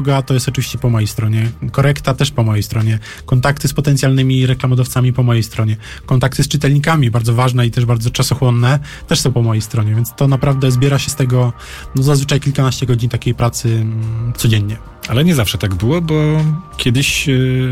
To jest oczywiście po mojej stronie. Korekta też po mojej stronie. Kontakty z potencjalnymi reklamodawcami po mojej stronie. Kontakty z czytelnikami, bardzo ważne i też bardzo czasochłonne, też są po mojej stronie, więc to naprawdę zbiera się z tego zazwyczaj kilkanaście godzin takiej pracy codziennie. Ale nie zawsze tak było, bo kiedyś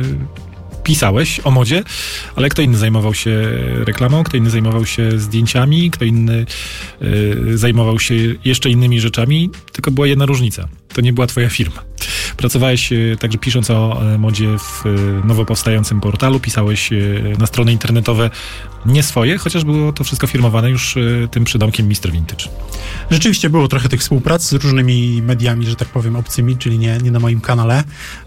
pisałeś o modzie, ale kto inny zajmował się reklamą, kto inny zajmował się zdjęciami, kto inny zajmował się jeszcze innymi rzeczami, tylko była jedna różnica. To nie była twoja firma. Pracowałeś także pisząc o modzie w nowo powstającym portalu, pisałeś na strony internetowe nie swoje, chociaż było to wszystko firmowane już tym przydomkiem Mr. Vintage. Rzeczywiście było trochę tych współprac z różnymi mediami, że tak powiem, obcymi, czyli nie na moim kanale.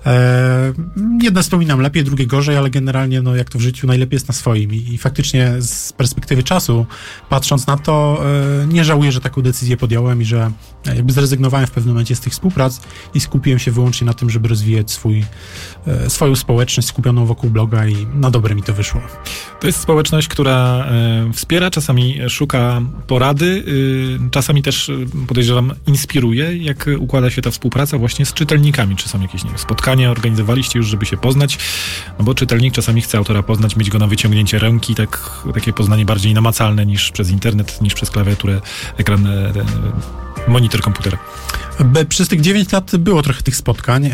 Jedne wspominam lepiej, drugie gorzej, ale generalnie, jak to w życiu, najlepiej jest na swoim. I faktycznie z perspektywy czasu, patrząc na to, nie żałuję, że taką decyzję podjąłem i że jakby zrezygnowałem w pewnym momencie z tych współprac i skupiłem się wyłącznie na tym, żeby rozwijać swoją społeczność skupioną wokół bloga i na dobre mi to wyszło. To jest społeczność, która wspiera, czasami szuka porady, czasami też, podejrzewam, inspiruje. Jak układa się ta współpraca właśnie z czytelnikami? Czy są jakieś, spotkania organizowaliście już, żeby się poznać? No bo czytelnik czasami chce autora poznać, mieć go na wyciągnięcie ręki, takie poznanie bardziej namacalne niż przez internet, niż przez klawiaturę, ekran, monitor komputera. Przez tych 9 lat było trochę tych spotkań,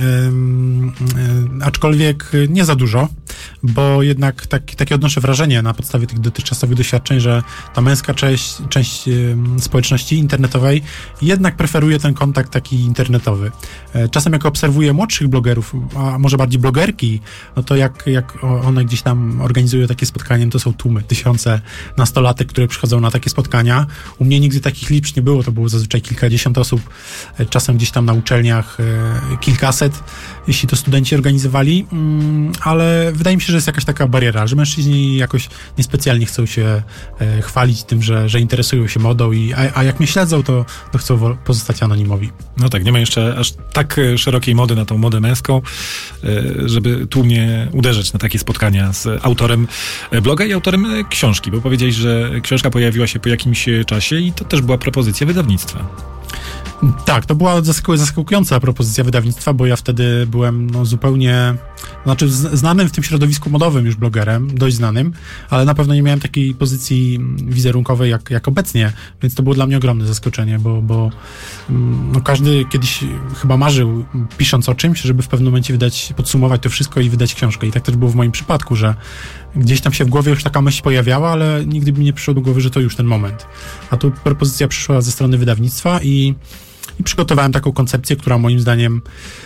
aczkolwiek nie za dużo, bo jednak takie odnoszę wrażenie na podstawie tych dotychczasowych doświadczeń, że ta męska część społeczności internetowej jednak preferuje ten kontakt taki internetowy. Czasem jak obserwuję młodszych blogerów, a może bardziej blogerki, no to jak one gdzieś tam organizują takie spotkania, to są tłumy, tysiące nastolatek, które przychodzą na takie spotkania. U mnie nigdy takich liczb nie było, to było zazwyczaj kilkadziesiąt osób, czasem gdzieś tam na uczelniach kilkaset, jeśli to studenci organizowali, ale wydaje mi się, że jest jakaś taka bariera, że mężczyźni jakoś niespecjalnie chcą się chwalić tym, że interesują się modą, a jak mnie śledzą, to chcą pozostać anonimowi. No tak, nie ma jeszcze aż tak szerokiej mody na tą modę męską, żeby tłumnie uderzać na takie spotkania z autorem bloga i autorem książki, bo powiedziałeś, że książka pojawiła się po jakimś czasie i to też była propozycja wydawnictwa. Tak, to była zaskakująca propozycja wydawnictwa, bo ja wtedy byłem zupełnie, znanym w tym środowisku modowym już blogerem, dość znanym, ale na pewno nie miałem takiej pozycji wizerunkowej jak obecnie, więc to było dla mnie ogromne zaskoczenie, bo każdy kiedyś chyba marzył, pisząc o czymś, żeby w pewnym momencie podsumować to wszystko i wydać książkę. I tak też było w moim przypadku, że gdzieś tam się w głowie już taka myśl pojawiała, ale nigdy mi nie przyszło do głowy, że to już ten moment. A tu propozycja przyszła ze strony wydawnictwa i przygotowałem taką koncepcję, która moim zdaniem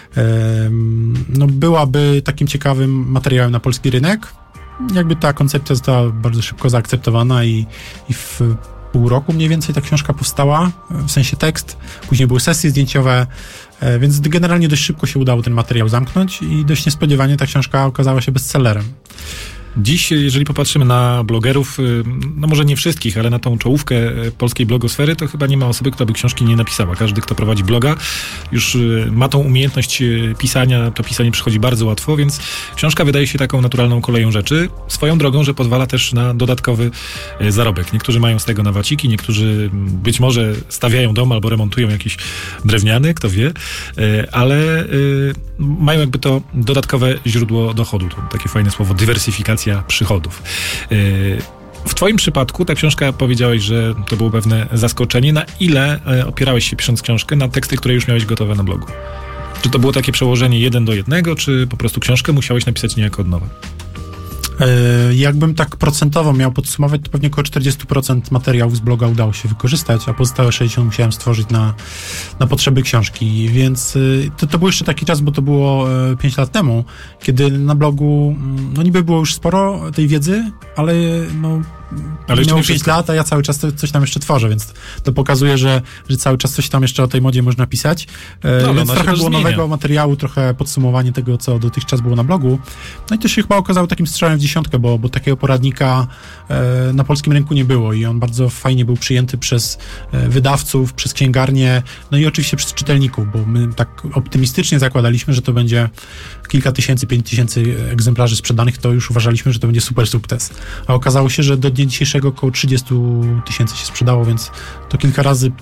byłaby takim ciekawym materiałem na polski rynek. Jakby ta koncepcja została bardzo szybko zaakceptowana i w pół roku mniej więcej ta książka powstała, w sensie tekst, później były sesje zdjęciowe, więc generalnie dość szybko się udało ten materiał zamknąć i dość niespodziewanie ta książka okazała się bestsellerem. Dziś, jeżeli popatrzymy na blogerów, może nie wszystkich, ale na tą czołówkę polskiej blogosfery, to chyba nie ma osoby, która by książki nie napisała. Każdy, kto prowadzi bloga, już ma tą umiejętność pisania, to pisanie przychodzi bardzo łatwo, więc książka wydaje się taką naturalną koleją rzeczy. Swoją drogą, że pozwala też na dodatkowy zarobek. Niektórzy mają z tego na waciki, niektórzy być może stawiają dom albo remontują jakiś drewniany, kto wie, ale mają jakby to dodatkowe źródło dochodu. To takie fajne słowo, dywersyfikacja przychodów. W twoim przypadku ta książka, powiedziałeś, że to było pewne zaskoczenie. Na ile opierałeś się, pisząc książkę, na teksty, które już miałeś gotowe na blogu? Czy to było takie przełożenie 1:1, czy po prostu książkę musiałeś napisać niejako od nowa? Jakbym tak procentowo miał podsumować, to pewnie około 40% materiałów z bloga udało się wykorzystać, a pozostałe 60% musiałem stworzyć na potrzeby książki, więc to był jeszcze taki czas, bo to było 5 lat temu, kiedy na blogu niby było już sporo tej wiedzy, ale minęło 5 lat, a ja cały czas coś tam jeszcze tworzę, więc to pokazuje, że cały czas coś tam jeszcze o tej modzie można pisać. Więc trochę było nowego materiału, trochę podsumowanie tego, co dotychczas było na blogu. No i to się chyba okazało takim strzałem w dziesiątkę, bo takiego poradnika na polskim rynku nie było i on bardzo fajnie był przyjęty przez wydawców, przez księgarnie, no i oczywiście przez czytelników, bo my tak optymistycznie zakładaliśmy, że to będzie kilka tysięcy, 5 tysięcy egzemplarzy sprzedanych, to już uważaliśmy, że to będzie super sukces. A okazało się, że do dnia dnia dzisiejszego około 30 tysięcy się sprzedało, więc to kilka razy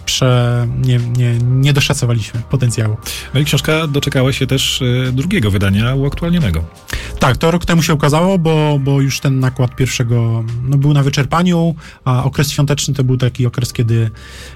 nie doszacowaliśmy potencjału. No i książka doczekała się też drugiego wydania uaktualnionego. Tak, to rok temu się ukazało, bo już ten nakład pierwszego był na wyczerpaniu, a okres świąteczny to był taki okres, kiedy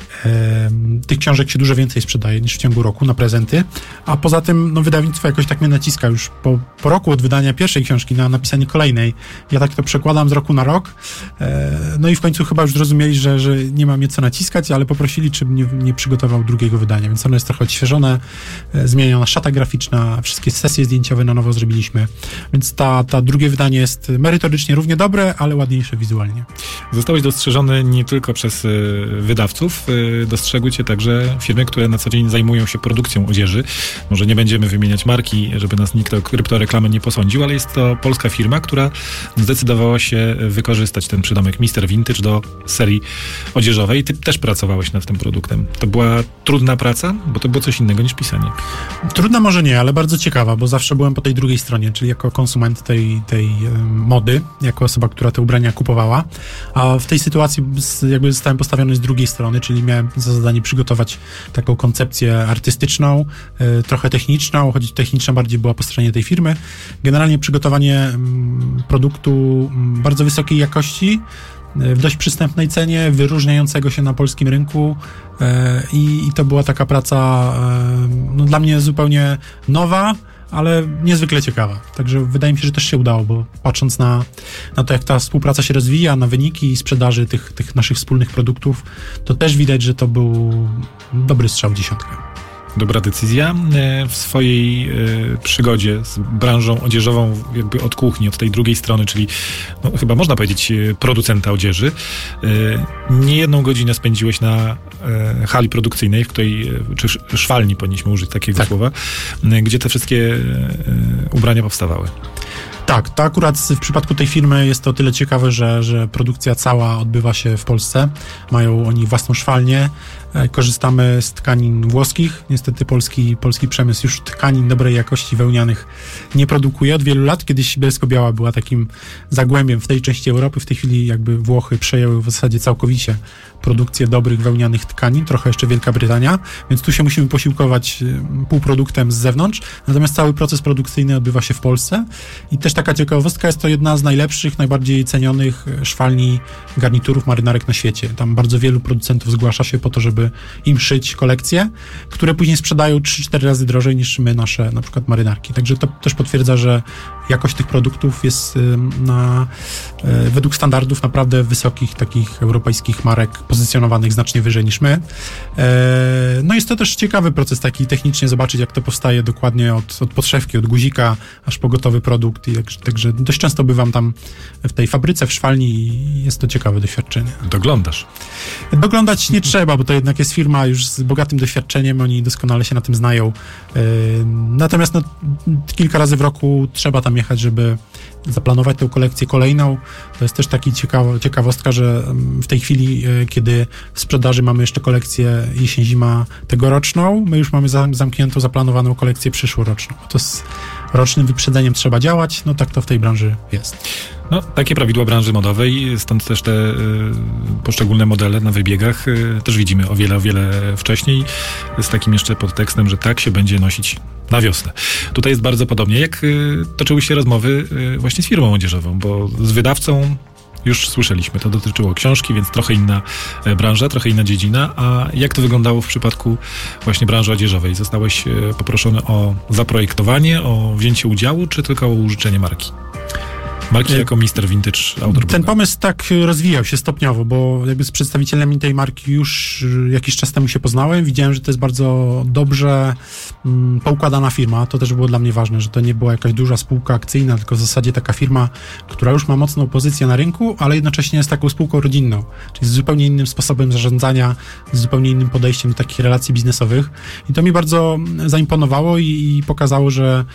tych książek się dużo więcej sprzedaje niż w ciągu roku na prezenty, a poza tym wydawnictwo jakoś tak mnie naciska już po roku od wydania pierwszej książki na napisanie kolejnej. Ja tak to przekładam z roku na rok, no i w końcu chyba już zrozumieli, że nie ma mnie co naciskać, ale poprosili, czy nie przygotował drugiego wydania, więc ono jest trochę odświeżone, zmieniona szata graficzna, wszystkie sesje zdjęciowe na nowo zrobiliśmy, więc ta drugie wydanie jest merytorycznie równie dobre, ale ładniejsze wizualnie. Zostałeś dostrzeżony nie tylko przez wydawców, dostrzegły cię także firmy, które na co dzień zajmują się produkcją odzieży. Może nie będziemy wymieniać marki, żeby nas nikt o kryptoreklamy nie posądził, ale jest to polska firma, która zdecydowała się wykorzystać ten przydomek Mr. Vintage do serii odzieżowej. Ty też pracowałeś nad tym produktem. To była trudna praca, bo to było coś innego niż pisanie. Trudna może nie, ale bardzo ciekawa, bo zawsze byłem po tej drugiej stronie, czyli jako konsument tej mody, jako osoba, która te ubrania kupowała, a w tej sytuacji jakby zostałem postawiony z drugiej strony, czyli miałem za zadanie przygotować taką koncepcję artystyczną, trochę techniczną, choć techniczna bardziej była po stronie tej firmy. Generalnie przygotowanie produktu bardzo wysokiej jakości, w dość przystępnej cenie, wyróżniającego się na polskim rynku i to była taka praca dla mnie zupełnie nowa, ale niezwykle ciekawa. Także wydaje mi się, że też się udało, bo patrząc na to, jak ta współpraca się rozwija, na wyniki sprzedaży tych naszych wspólnych produktów, to też widać, że to był dobry strzał w dziesiątkę. Dobra decyzja. W swojej przygodzie z branżą odzieżową, jakby od kuchni, od tej drugiej strony, czyli chyba można powiedzieć producenta odzieży, nie jedną godzinę spędziłeś na hali produkcyjnej, w której, czy szwalni powinniśmy użyć takiego słowa, gdzie te wszystkie ubrania powstawały. Tak, to akurat w przypadku tej firmy jest to tyle ciekawe, że produkcja cała odbywa się w Polsce. Mają oni własną szwalnię. Korzystamy z tkanin włoskich. Niestety polski przemysł już tkanin dobrej jakości wełnianych nie produkuje od wielu lat. Kiedyś Bielsko-Biała była takim zagłębiem w tej części Europy. W tej chwili jakby Włochy przejęły w zasadzie całkowicie produkcję dobrych wełnianych tkanin, trochę jeszcze Wielka Brytania, więc tu się musimy posiłkować półproduktem z zewnątrz. Natomiast cały proces produkcyjny odbywa się w Polsce i też taka ciekawostka, jest to jedna z najlepszych, najbardziej cenionych szwalni garniturów, marynarek na świecie. Tam bardzo wielu producentów zgłasza się po to, żeby im szyć kolekcje, które później sprzedają 3-4 razy drożej niż my nasze na przykład marynarki. Także to też potwierdza, że jakość tych produktów jest według standardów naprawdę wysokich, takich europejskich marek pozycjonowanych znacznie wyżej niż my. No jest to też ciekawy proces taki technicznie, zobaczyć jak to powstaje dokładnie od podszewki, od guzika, aż po gotowy produkt. Także dość często bywam tam w tej fabryce, w szwalni i jest to ciekawe doświadczenie. Doglądasz? Doglądać nie trzeba, bo to jednak jest firma już z bogatym doświadczeniem, oni doskonale się na tym znają. Natomiast kilka razy w roku trzeba tam jechać, żeby zaplanować tę kolekcję kolejną. To jest też taki ciekawostka, że w tej chwili, kiedy w sprzedaży mamy jeszcze kolekcję jesień-zima tegoroczną, my już mamy zamkniętą, zaplanowaną kolekcję przyszłoroczną. To z rocznym wyprzedzeniem trzeba działać, tak to w tej branży jest. Takie prawidła branży modowej, stąd też te poszczególne modele na wybiegach też widzimy o wiele wcześniej, z takim jeszcze podtekstem, że tak się będzie nosić na wiosnę. Tutaj jest bardzo podobnie. Jak toczyły się rozmowy właśnie z firmą odzieżową, bo z wydawcą już słyszeliśmy, to dotyczyło książki, więc trochę inna branża, trochę inna dziedzina. A jak to wyglądało w przypadku właśnie branży odzieżowej? Zostałeś poproszony o zaprojektowanie, o wzięcie udziału, czy tylko o użyczenie marki? Marki jako Mr. Vintage autor. Ten pomysł tak rozwijał się stopniowo, bo jakby z przedstawicielami tej marki już jakiś czas temu się poznałem. Widziałem, że to jest bardzo dobrze poukładana firma. To też było dla mnie ważne, że to nie była jakaś duża spółka akcyjna, tylko w zasadzie taka firma, która już ma mocną pozycję na rynku, ale jednocześnie jest taką spółką rodzinną, czyli z zupełnie innym sposobem zarządzania, z zupełnie innym podejściem do takich relacji biznesowych. I to mi bardzo zaimponowało i pokazało, że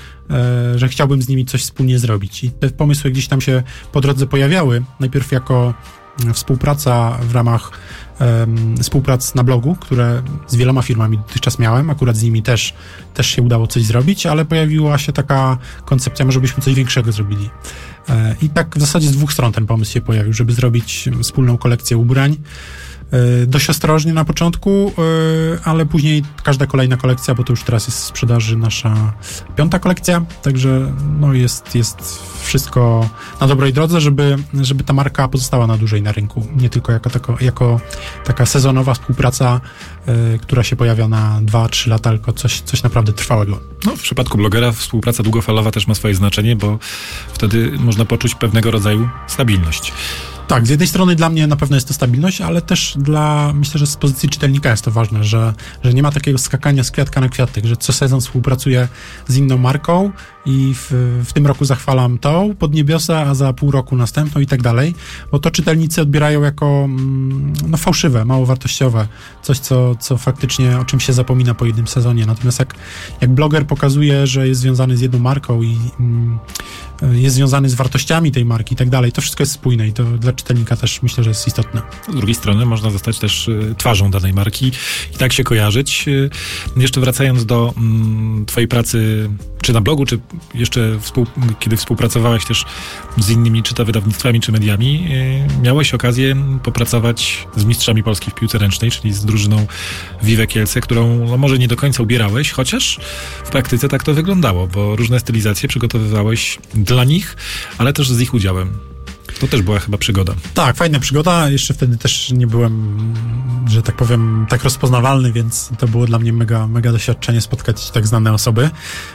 chciałbym z nimi coś wspólnie zrobić. I te pomysły gdzieś tam się po drodze pojawiały. Najpierw jako współpraca w ramach współprac na blogu, które z wieloma firmami dotychczas miałem. Akurat z nimi też się udało coś zrobić, ale pojawiła się taka koncepcja, może byśmy coś większego zrobili. I tak w zasadzie z dwóch stron ten pomysł się pojawił, żeby zrobić wspólną kolekcję ubrań. Dość ostrożnie na początku, ale później każda kolejna kolekcja, bo to już teraz jest w sprzedaży nasza 5. kolekcja, także no jest wszystko na dobrej drodze, żeby ta marka pozostała na dłużej na rynku, nie tylko jako taka sezonowa współpraca, która się pojawia na 2-3 lata, tylko coś naprawdę trwałego. No, w przypadku blogera współpraca długofalowa też ma swoje znaczenie, bo wtedy można poczuć pewnego rodzaju stabilność. Tak, z jednej strony dla mnie na pewno jest to stabilność, ale też myślę, że z pozycji czytelnika jest to ważne, że nie ma takiego skakania z kwiatka na kwiatek, że co sezon współpracuję z inną marką i w tym roku zachwalam tą Podniebiosa, a za pół roku następną i tak dalej, bo to czytelnicy odbierają jako fałszywe, mało wartościowe, coś co faktycznie o czym się zapomina po jednym sezonie. Natomiast jak bloger pokazuje, że jest związany z jedną marką i jest związany z wartościami tej marki i tak dalej, to wszystko jest spójne i to dla czytelnika też myślę, że jest istotne. Z drugiej strony można zostać też twarzą danej marki i tak się kojarzyć. Jeszcze wracając do twojej pracy czy na blogu, czy jeszcze kiedy współpracowałeś też z innymi, czy to wydawnictwami, czy mediami, miałeś okazję popracować z mistrzami Polski w piłce ręcznej, czyli z drużyną Vive Kielce, którą może nie do końca ubierałeś, chociaż w praktyce tak to wyglądało, bo różne stylizacje przygotowywałeś dla nich, ale też z ich udziałem. To też była chyba przygoda. Tak, fajna przygoda. Jeszcze wtedy też nie byłem, że tak powiem, tak rozpoznawalny, więc to było dla mnie mega doświadczenie spotkać tak znane osoby.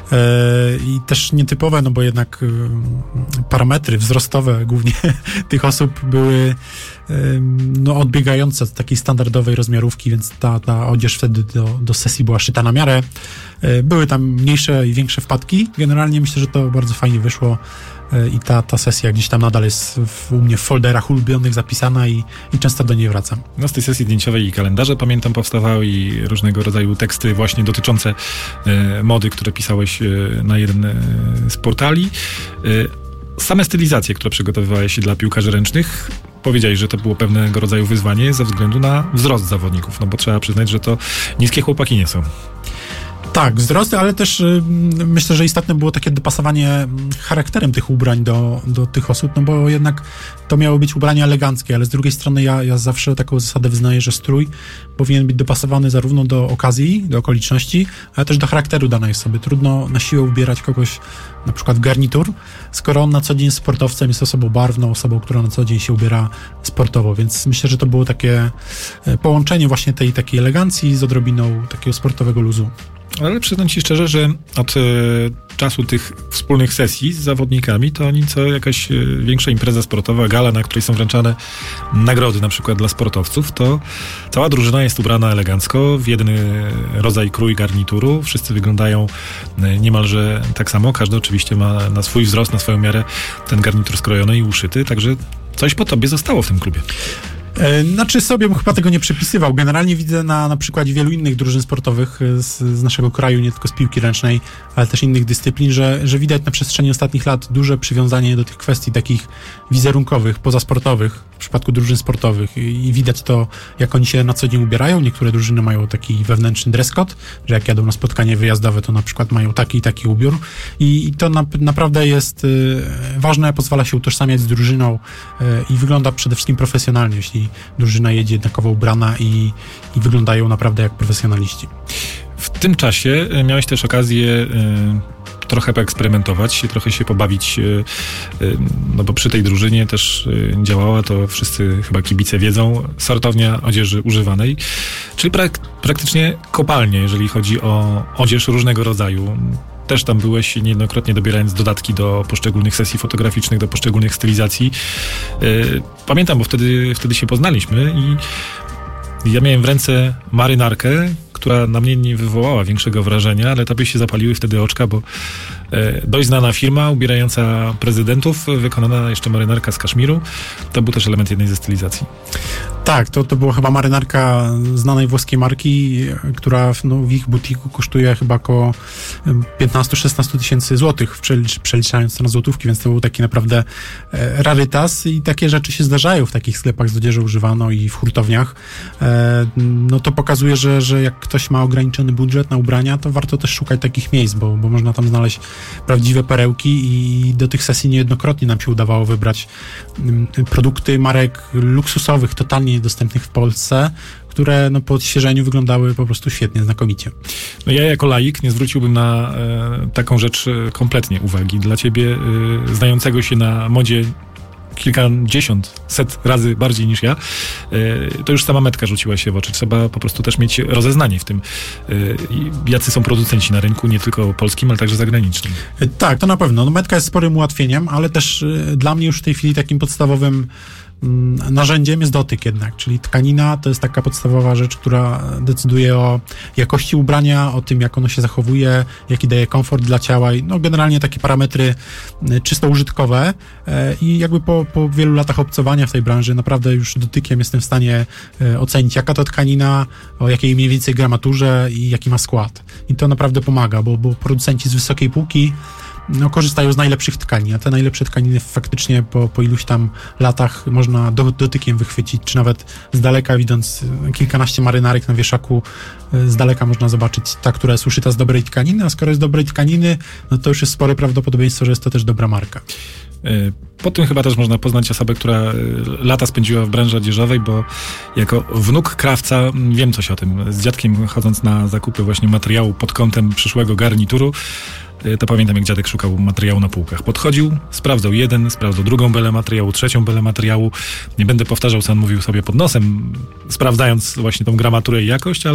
I też nietypowe, no bo jednak parametry wzrostowe głównie tych osób były odbiegające od takiej standardowej rozmiarówki, więc ta odzież wtedy do sesji była szyta na miarę. Były tam mniejsze i większe wpadki. Generalnie myślę, że to bardzo fajnie wyszło i ta sesja gdzieś tam nadal jest u mnie w folderach ulubionych zapisana i często do niej wracam. No z tej sesji zdjęciowej i kalendarze, pamiętam, powstawały i różnego rodzaju teksty właśnie dotyczące mody, które pisałeś na jeden z portali. Same stylizacje, które przygotowywałeś dla piłkarzy ręcznych, powiedziałeś, że to było pewnego rodzaju wyzwanie ze względu na wzrost zawodników, no bo trzeba przyznać, że to niskie chłopaki nie są. Tak, wzrost, ale też myślę, że istotne było takie dopasowanie charakterem tych ubrań do tych osób, no bo jednak to miały być ubrania eleganckie, ale z drugiej strony ja zawsze taką zasadę wyznaję, że strój powinien być dopasowany zarówno do okazji, do okoliczności, ale też do charakteru danej osoby. Trudno na siłę ubierać kogoś na przykład w garnitur, skoro on na co dzień jest sportowcem, jest osobą barwną, osobą, która na co dzień się ubiera sportowo, więc myślę, że to było takie połączenie właśnie tej takiej elegancji z odrobiną takiego sportowego luzu. Ale przyznam ci szczerze, że od czasu tych wspólnych sesji z zawodnikami to jakaś większa impreza sportowa, gala, na której są wręczane nagrody na przykład dla sportowców, to cała drużyna jest ubrana elegancko, w jeden rodzaj krój garnituru, wszyscy wyglądają niemalże tak samo, każdy oczywiście ma na swój wzrost, na swoją miarę ten garnitur skrojony i uszyty, także coś po tobie zostało w tym klubie. Znaczy sobie bym chyba tego nie przypisywał. Generalnie widzę na przykładzie wielu innych drużyn sportowych z naszego kraju, nie tylko z piłki ręcznej, ale też innych dyscyplin, że widać na przestrzeni ostatnich lat duże przywiązanie do tych kwestii takich wizerunkowych, pozasportowych, w przypadku drużyn sportowych i widać to, jak oni się na co dzień ubierają. Niektóre drużyny mają taki wewnętrzny dress code, że jak jadą na spotkanie wyjazdowe, to na przykład mają taki i taki ubiór i to naprawdę jest ważne, pozwala się utożsamiać z drużyną i wygląda przede wszystkim profesjonalnie, jeśli drużyna jedzie jednakowo ubrana i wyglądają naprawdę jak profesjonaliści. W tym czasie miałeś też okazję trochę poeksperymentować, trochę się pobawić, no bo przy tej drużynie też działała, to wszyscy chyba kibice wiedzą, sortownia odzieży używanej, czyli praktycznie kopalnia, jeżeli chodzi o odzież różnego rodzaju. Też tam byłeś niejednokrotnie, dobierając dodatki do poszczególnych sesji fotograficznych, do poszczególnych stylizacji. Pamiętam, bo wtedy się poznaliśmy i ja miałem w ręce marynarkę, która na mnie nie wywołała większego wrażenia, ale tobie się zapaliły wtedy oczka, bo dość znana firma ubierająca prezydentów, wykonana jeszcze marynarka z kaszmiru, to był też element jednej ze stylizacji. Tak, to była chyba marynarka znanej włoskiej marki, która w ich butiku kosztuje chyba około 15-16 tysięcy złotych, przeliczając to na złotówki, więc to był taki naprawdę rarytas i takie rzeczy się zdarzają w takich sklepach z odzieżą używaną i w hurtowniach. No to pokazuje, że jak ktoś ma ograniczony budżet na ubrania, to warto też szukać takich miejsc, bo można tam znaleźć prawdziwe perełki i do tych sesji niejednokrotnie nam się udawało wybrać produkty marek luksusowych, totalnie niedostępnych w Polsce, które po odświeżeniu wyglądały po prostu świetnie, znakomicie. No ja jako laik nie zwróciłbym na taką rzecz kompletnie uwagi. Dla ciebie, znającego się na modzie kilkadziesiąt, set razy bardziej niż ja, to już sama metka rzuciła się w oczy. Trzeba po prostu też mieć rozeznanie w tym, jacy są producenci na rynku, nie tylko polskim, ale także zagranicznym. Tak, to na pewno. Metka jest sporym ułatwieniem, ale też dla mnie już w tej chwili takim podstawowym narzędziem jest dotyk jednak, czyli tkanina to jest taka podstawowa rzecz, która decyduje o jakości ubrania, o tym, jak ono się zachowuje, jaki daje komfort dla ciała i generalnie takie parametry czysto użytkowe i jakby po wielu latach obcowania w tej branży naprawdę już dotykiem jestem w stanie ocenić, jaka to tkanina, o jakiej mniej więcej gramaturze i jaki ma skład. I to naprawdę pomaga, bo producenci z wysokiej półki korzystają z najlepszych tkanin, a te najlepsze tkaniny faktycznie po iluś tam latach można dotykiem wychwycić, czy nawet z daleka, widząc kilkanaście marynarek na wieszaku, z daleka można zobaczyć ta, która jest uszyta z dobrej tkaniny, a skoro jest dobrej tkaniny, no to już jest spore prawdopodobieństwo, że jest to też dobra marka. Po tym chyba też można poznać osobę, która lata spędziła w branży odzieżowej, bo jako wnuk krawca wiem coś o tym. Z dziadkiem chodząc na zakupy właśnie materiału pod kątem przyszłego garnituru, to pamiętam, jak dziadek szukał materiału na półkach. Podchodził, sprawdzał drugą belę materiału, trzecią belę materiału. Nie będę powtarzał, co on mówił sobie pod nosem, sprawdzając właśnie tą gramaturę i jakość,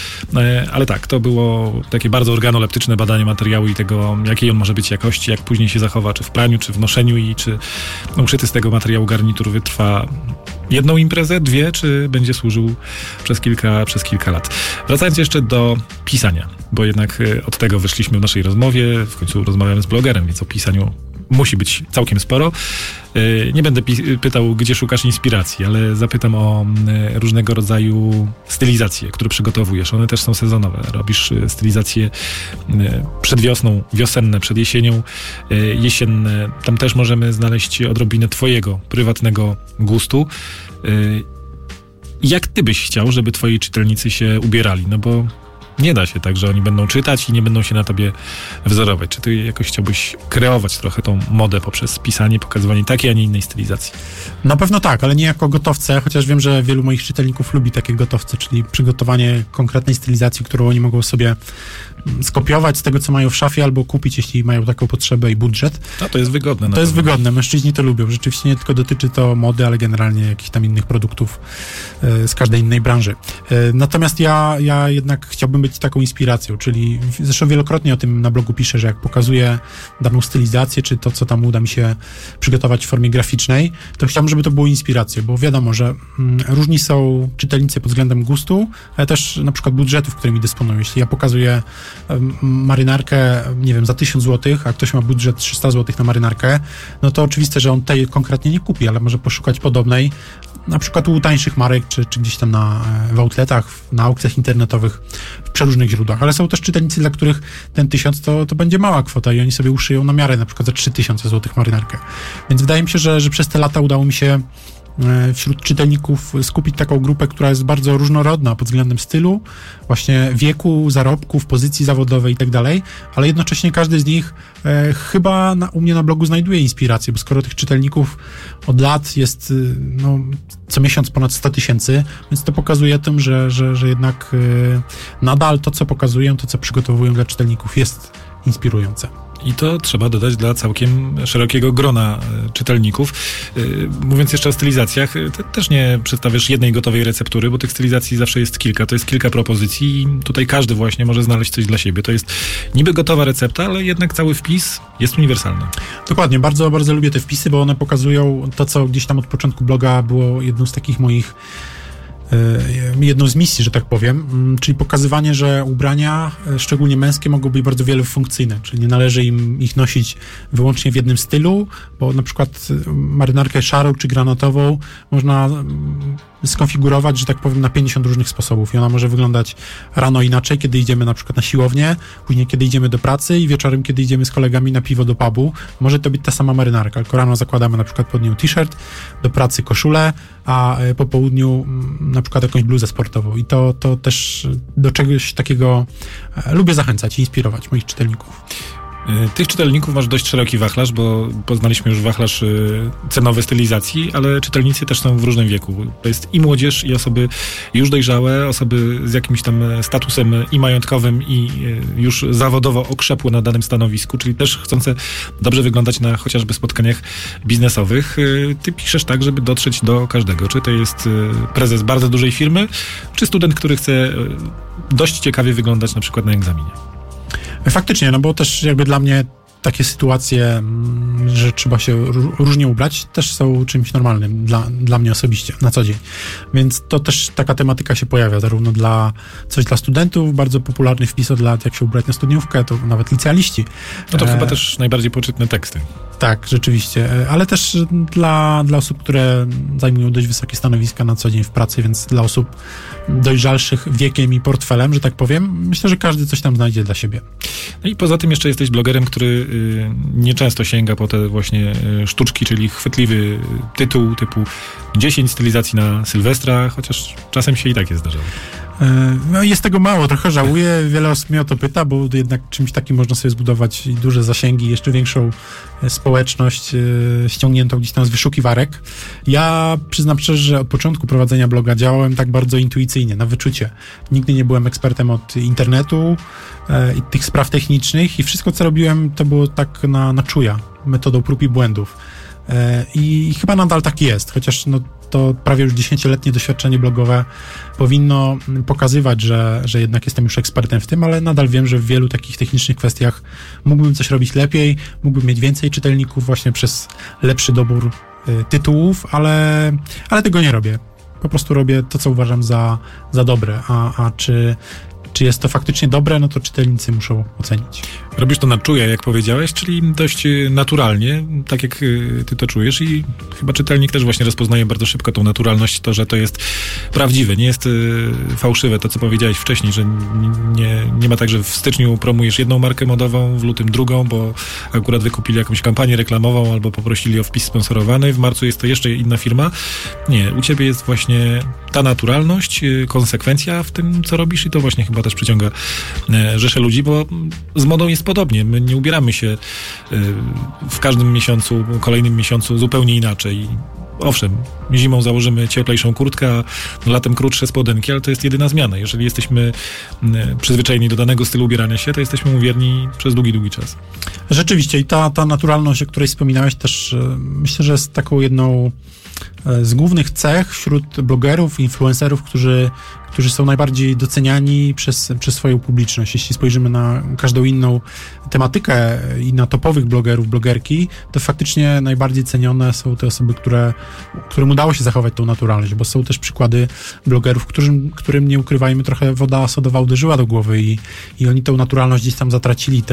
ale tak, to było takie bardzo organoleptyczne badanie materiału i tego, jakiej on może być jakości, jak później się zachowa, czy w praniu, czy w noszeniu i czy uszyty z tego materiału garnitur wytrwa jedną imprezę, dwie, czy będzie służył przez kilka lat. Wracając jeszcze do pisania, bo jednak od tego wyszliśmy w naszej rozmowie, w końcu rozmawiamy z blogerem, więc o pisaniu musi być całkiem sporo. Nie będę pytał, gdzie szukasz inspiracji, ale zapytam o różnego rodzaju stylizacje, które przygotowujesz. One też są sezonowe. Robisz stylizacje przed wiosną, wiosenne, przed jesienią, jesienne. Tam też możemy znaleźć odrobinę twojego prywatnego gustu. Jak ty byś chciał, żeby twoi czytelnicy się ubierali? No bo nie da się tak, że oni będą czytać i nie będą się na tobie wzorować. Czy ty jakoś chciałbyś kreować trochę tą modę poprzez pisanie, pokazywanie takiej, a nie innej stylizacji? Na pewno tak, ale nie jako gotowce, chociaż wiem, że wielu moich czytelników lubi takie gotowce, czyli przygotowanie konkretnej stylizacji, którą oni mogą sobie skopiować z tego, co mają w szafie, albo kupić, jeśli mają taką potrzebę i budżet. No to jest wygodne. To jest wygodne, mężczyźni to lubią. Rzeczywiście nie tylko dotyczy to mody, ale generalnie jakichś tam innych produktów z każdej innej branży. Natomiast ja jednak chciałbym być taką inspiracją, czyli zresztą wielokrotnie o tym na blogu piszę, że jak pokazuję daną stylizację, czy to, co tam uda mi się przygotować w formie graficznej, to chciałbym, żeby to było inspiracją, bo wiadomo, że różni są czytelnicy pod względem gustu, ale też na przykład budżetów, którymi dysponują. Jeśli ja pokazuję marynarkę, nie wiem, za 1000 zł, a ktoś ma budżet 300 zł na marynarkę, no to oczywiste, że on tej konkretnie nie kupi, ale może poszukać podobnej, na przykład u tańszych marek, czy gdzieś tam w outletach, na aukcjach internetowych, w przeróżnych źródłach. Ale są też czytelnicy, dla których ten 1000 to będzie mała kwota i oni sobie uszyją na miarę, na przykład za 3000 zł marynarkę. Więc wydaje mi się, że przez te lata udało mi się wśród czytelników skupić taką grupę, która jest bardzo różnorodna pod względem stylu, właśnie wieku, zarobków, pozycji zawodowej i tak dalej, ale jednocześnie każdy z nich chyba u mnie na blogu znajduje inspirację, bo skoro tych czytelników od lat jest co miesiąc ponad 100 000, więc to pokazuje tym, że jednak nadal to, co pokazuję, to, co przygotowuję dla czytelników, jest inspirujące. I to trzeba dodać dla całkiem szerokiego grona czytelników. Mówiąc jeszcze o stylizacjach, ty też nie przedstawiasz jednej gotowej receptury, bo tych stylizacji zawsze jest kilka. To jest kilka propozycji i tutaj każdy właśnie może znaleźć coś dla siebie. To jest niby gotowa recepta, ale jednak cały wpis jest uniwersalny. Dokładnie. Bardzo, bardzo lubię te wpisy, bo one pokazują to, co gdzieś tam od początku bloga było jedną z takich moich jedną z misji, że tak powiem, czyli pokazywanie, że ubrania, szczególnie męskie, mogą być bardzo wielofunkcyjne, czyli nie należy im ich nosić wyłącznie w jednym stylu, bo na przykład marynarkę szarą czy granatową można skonfigurować, że tak powiem, na 50 różnych sposobów i ona może wyglądać rano inaczej, kiedy idziemy na przykład na siłownię, później kiedy idziemy do pracy i wieczorem, kiedy idziemy z kolegami na piwo do pubu. Może to być ta sama marynarka, tylko rano zakładamy na przykład pod nią t-shirt, do pracy koszulę, a po południu na przykład jakąś bluzę sportową i to też do czegoś takiego lubię zachęcać i inspirować moich czytelników. Tych czytelników masz dość szeroki wachlarz, bo poznaliśmy już wachlarz cenowy stylizacji, ale czytelnicy też są w różnym wieku. To jest i młodzież, i osoby już dojrzałe, osoby z jakimś tam statusem i majątkowym, i już zawodowo okrzepłe na danym stanowisku, czyli też chcące dobrze wyglądać na chociażby spotkaniach biznesowych. Ty piszesz tak, żeby dotrzeć do każdego. Czy to jest prezes bardzo dużej firmy, czy student, który chce dość ciekawie wyglądać na przykład na egzaminie? Faktycznie, no bo też jakby dla mnie takie sytuacje, że trzeba się różnie ubrać, też są czymś normalnym dla mnie osobiście, na co dzień. Więc to też taka tematyka się pojawia, zarówno coś dla studentów, bardzo popularny wpis od lat, jak się ubrać na studniówkę, to nawet licealiści. No to chyba też najbardziej poczytne teksty. Tak, rzeczywiście, ale też dla osób, które zajmują dość wysokie stanowiska na co dzień w pracy, więc dla osób dojrzalszych wiekiem i portfelem, że tak powiem, myślę, że każdy coś tam znajdzie dla siebie. No i poza tym jeszcze jesteś blogerem, który nieczęsto sięga po te właśnie sztuczki, czyli chwytliwy tytuł typu 10 stylizacji na Sylwestra, chociaż czasem się i takie zdarzało. No jest tego mało, trochę żałuję, wiele osób mnie o to pyta, bo jednak czymś takim można sobie zbudować duże zasięgi, jeszcze większą społeczność ściągniętą gdzieś tam z wyszukiwarek. Ja przyznam szczerze, że od początku prowadzenia bloga działałem tak bardzo intuicyjnie, na wyczucie. Nigdy nie byłem ekspertem od internetu i tych spraw technicznych i wszystko, co robiłem, to było tak na czuja, metodą prób i błędów. I chyba nadal tak jest, chociaż to prawie już 10-letnie doświadczenie blogowe powinno pokazywać, że jednak jestem już ekspertem w tym, ale nadal wiem, że w wielu takich technicznych kwestiach mógłbym coś robić lepiej, mógłbym mieć więcej czytelników właśnie przez lepszy dobór tytułów, ale tego nie robię. Po prostu robię to, co uważam za dobre, a czy jest to faktycznie dobre, no to czytelnicy muszą ocenić. Robisz to na czuja, jak powiedziałeś, czyli dość naturalnie, tak jak ty to czujesz i chyba czytelnik też właśnie rozpoznaje bardzo szybko tą naturalność, to, że to jest prawdziwe, nie jest fałszywe, to co powiedziałeś wcześniej, że nie ma tak, że w styczniu promujesz jedną markę modową, w lutym drugą, bo akurat wykupili jakąś kampanię reklamową albo poprosili o wpis sponsorowany, w marcu jest to jeszcze inna firma. Nie, u ciebie jest właśnie ta naturalność, konsekwencja w tym, co robisz i to właśnie chyba też przyciąga rzeszę ludzi, bo z modą jest podobnie. My nie ubieramy się w każdym miesiącu, kolejnym miesiącu zupełnie inaczej. Owszem, zimą założymy cieplejszą kurtkę, a latem krótsze spodenki, ale to jest jedyna zmiana. Jeżeli jesteśmy przyzwyczajeni do danego stylu ubierania się, to jesteśmy mu wierni przez długi, długi czas. Rzeczywiście i ta naturalność, o której wspominałeś, też myślę, że jest taką jedną z głównych cech wśród blogerów, influencerów, którzy są najbardziej doceniani przez swoją publiczność. Jeśli spojrzymy na każdą inną tematykę i na topowych blogerów, blogerki, to faktycznie najbardziej cenione są te osoby, którym udało się zachować tą naturalność, bo są też przykłady blogerów, którym nie ukrywajmy, trochę woda sodowa uderzyła do głowy i oni tą naturalność gdzieś tam zatracili,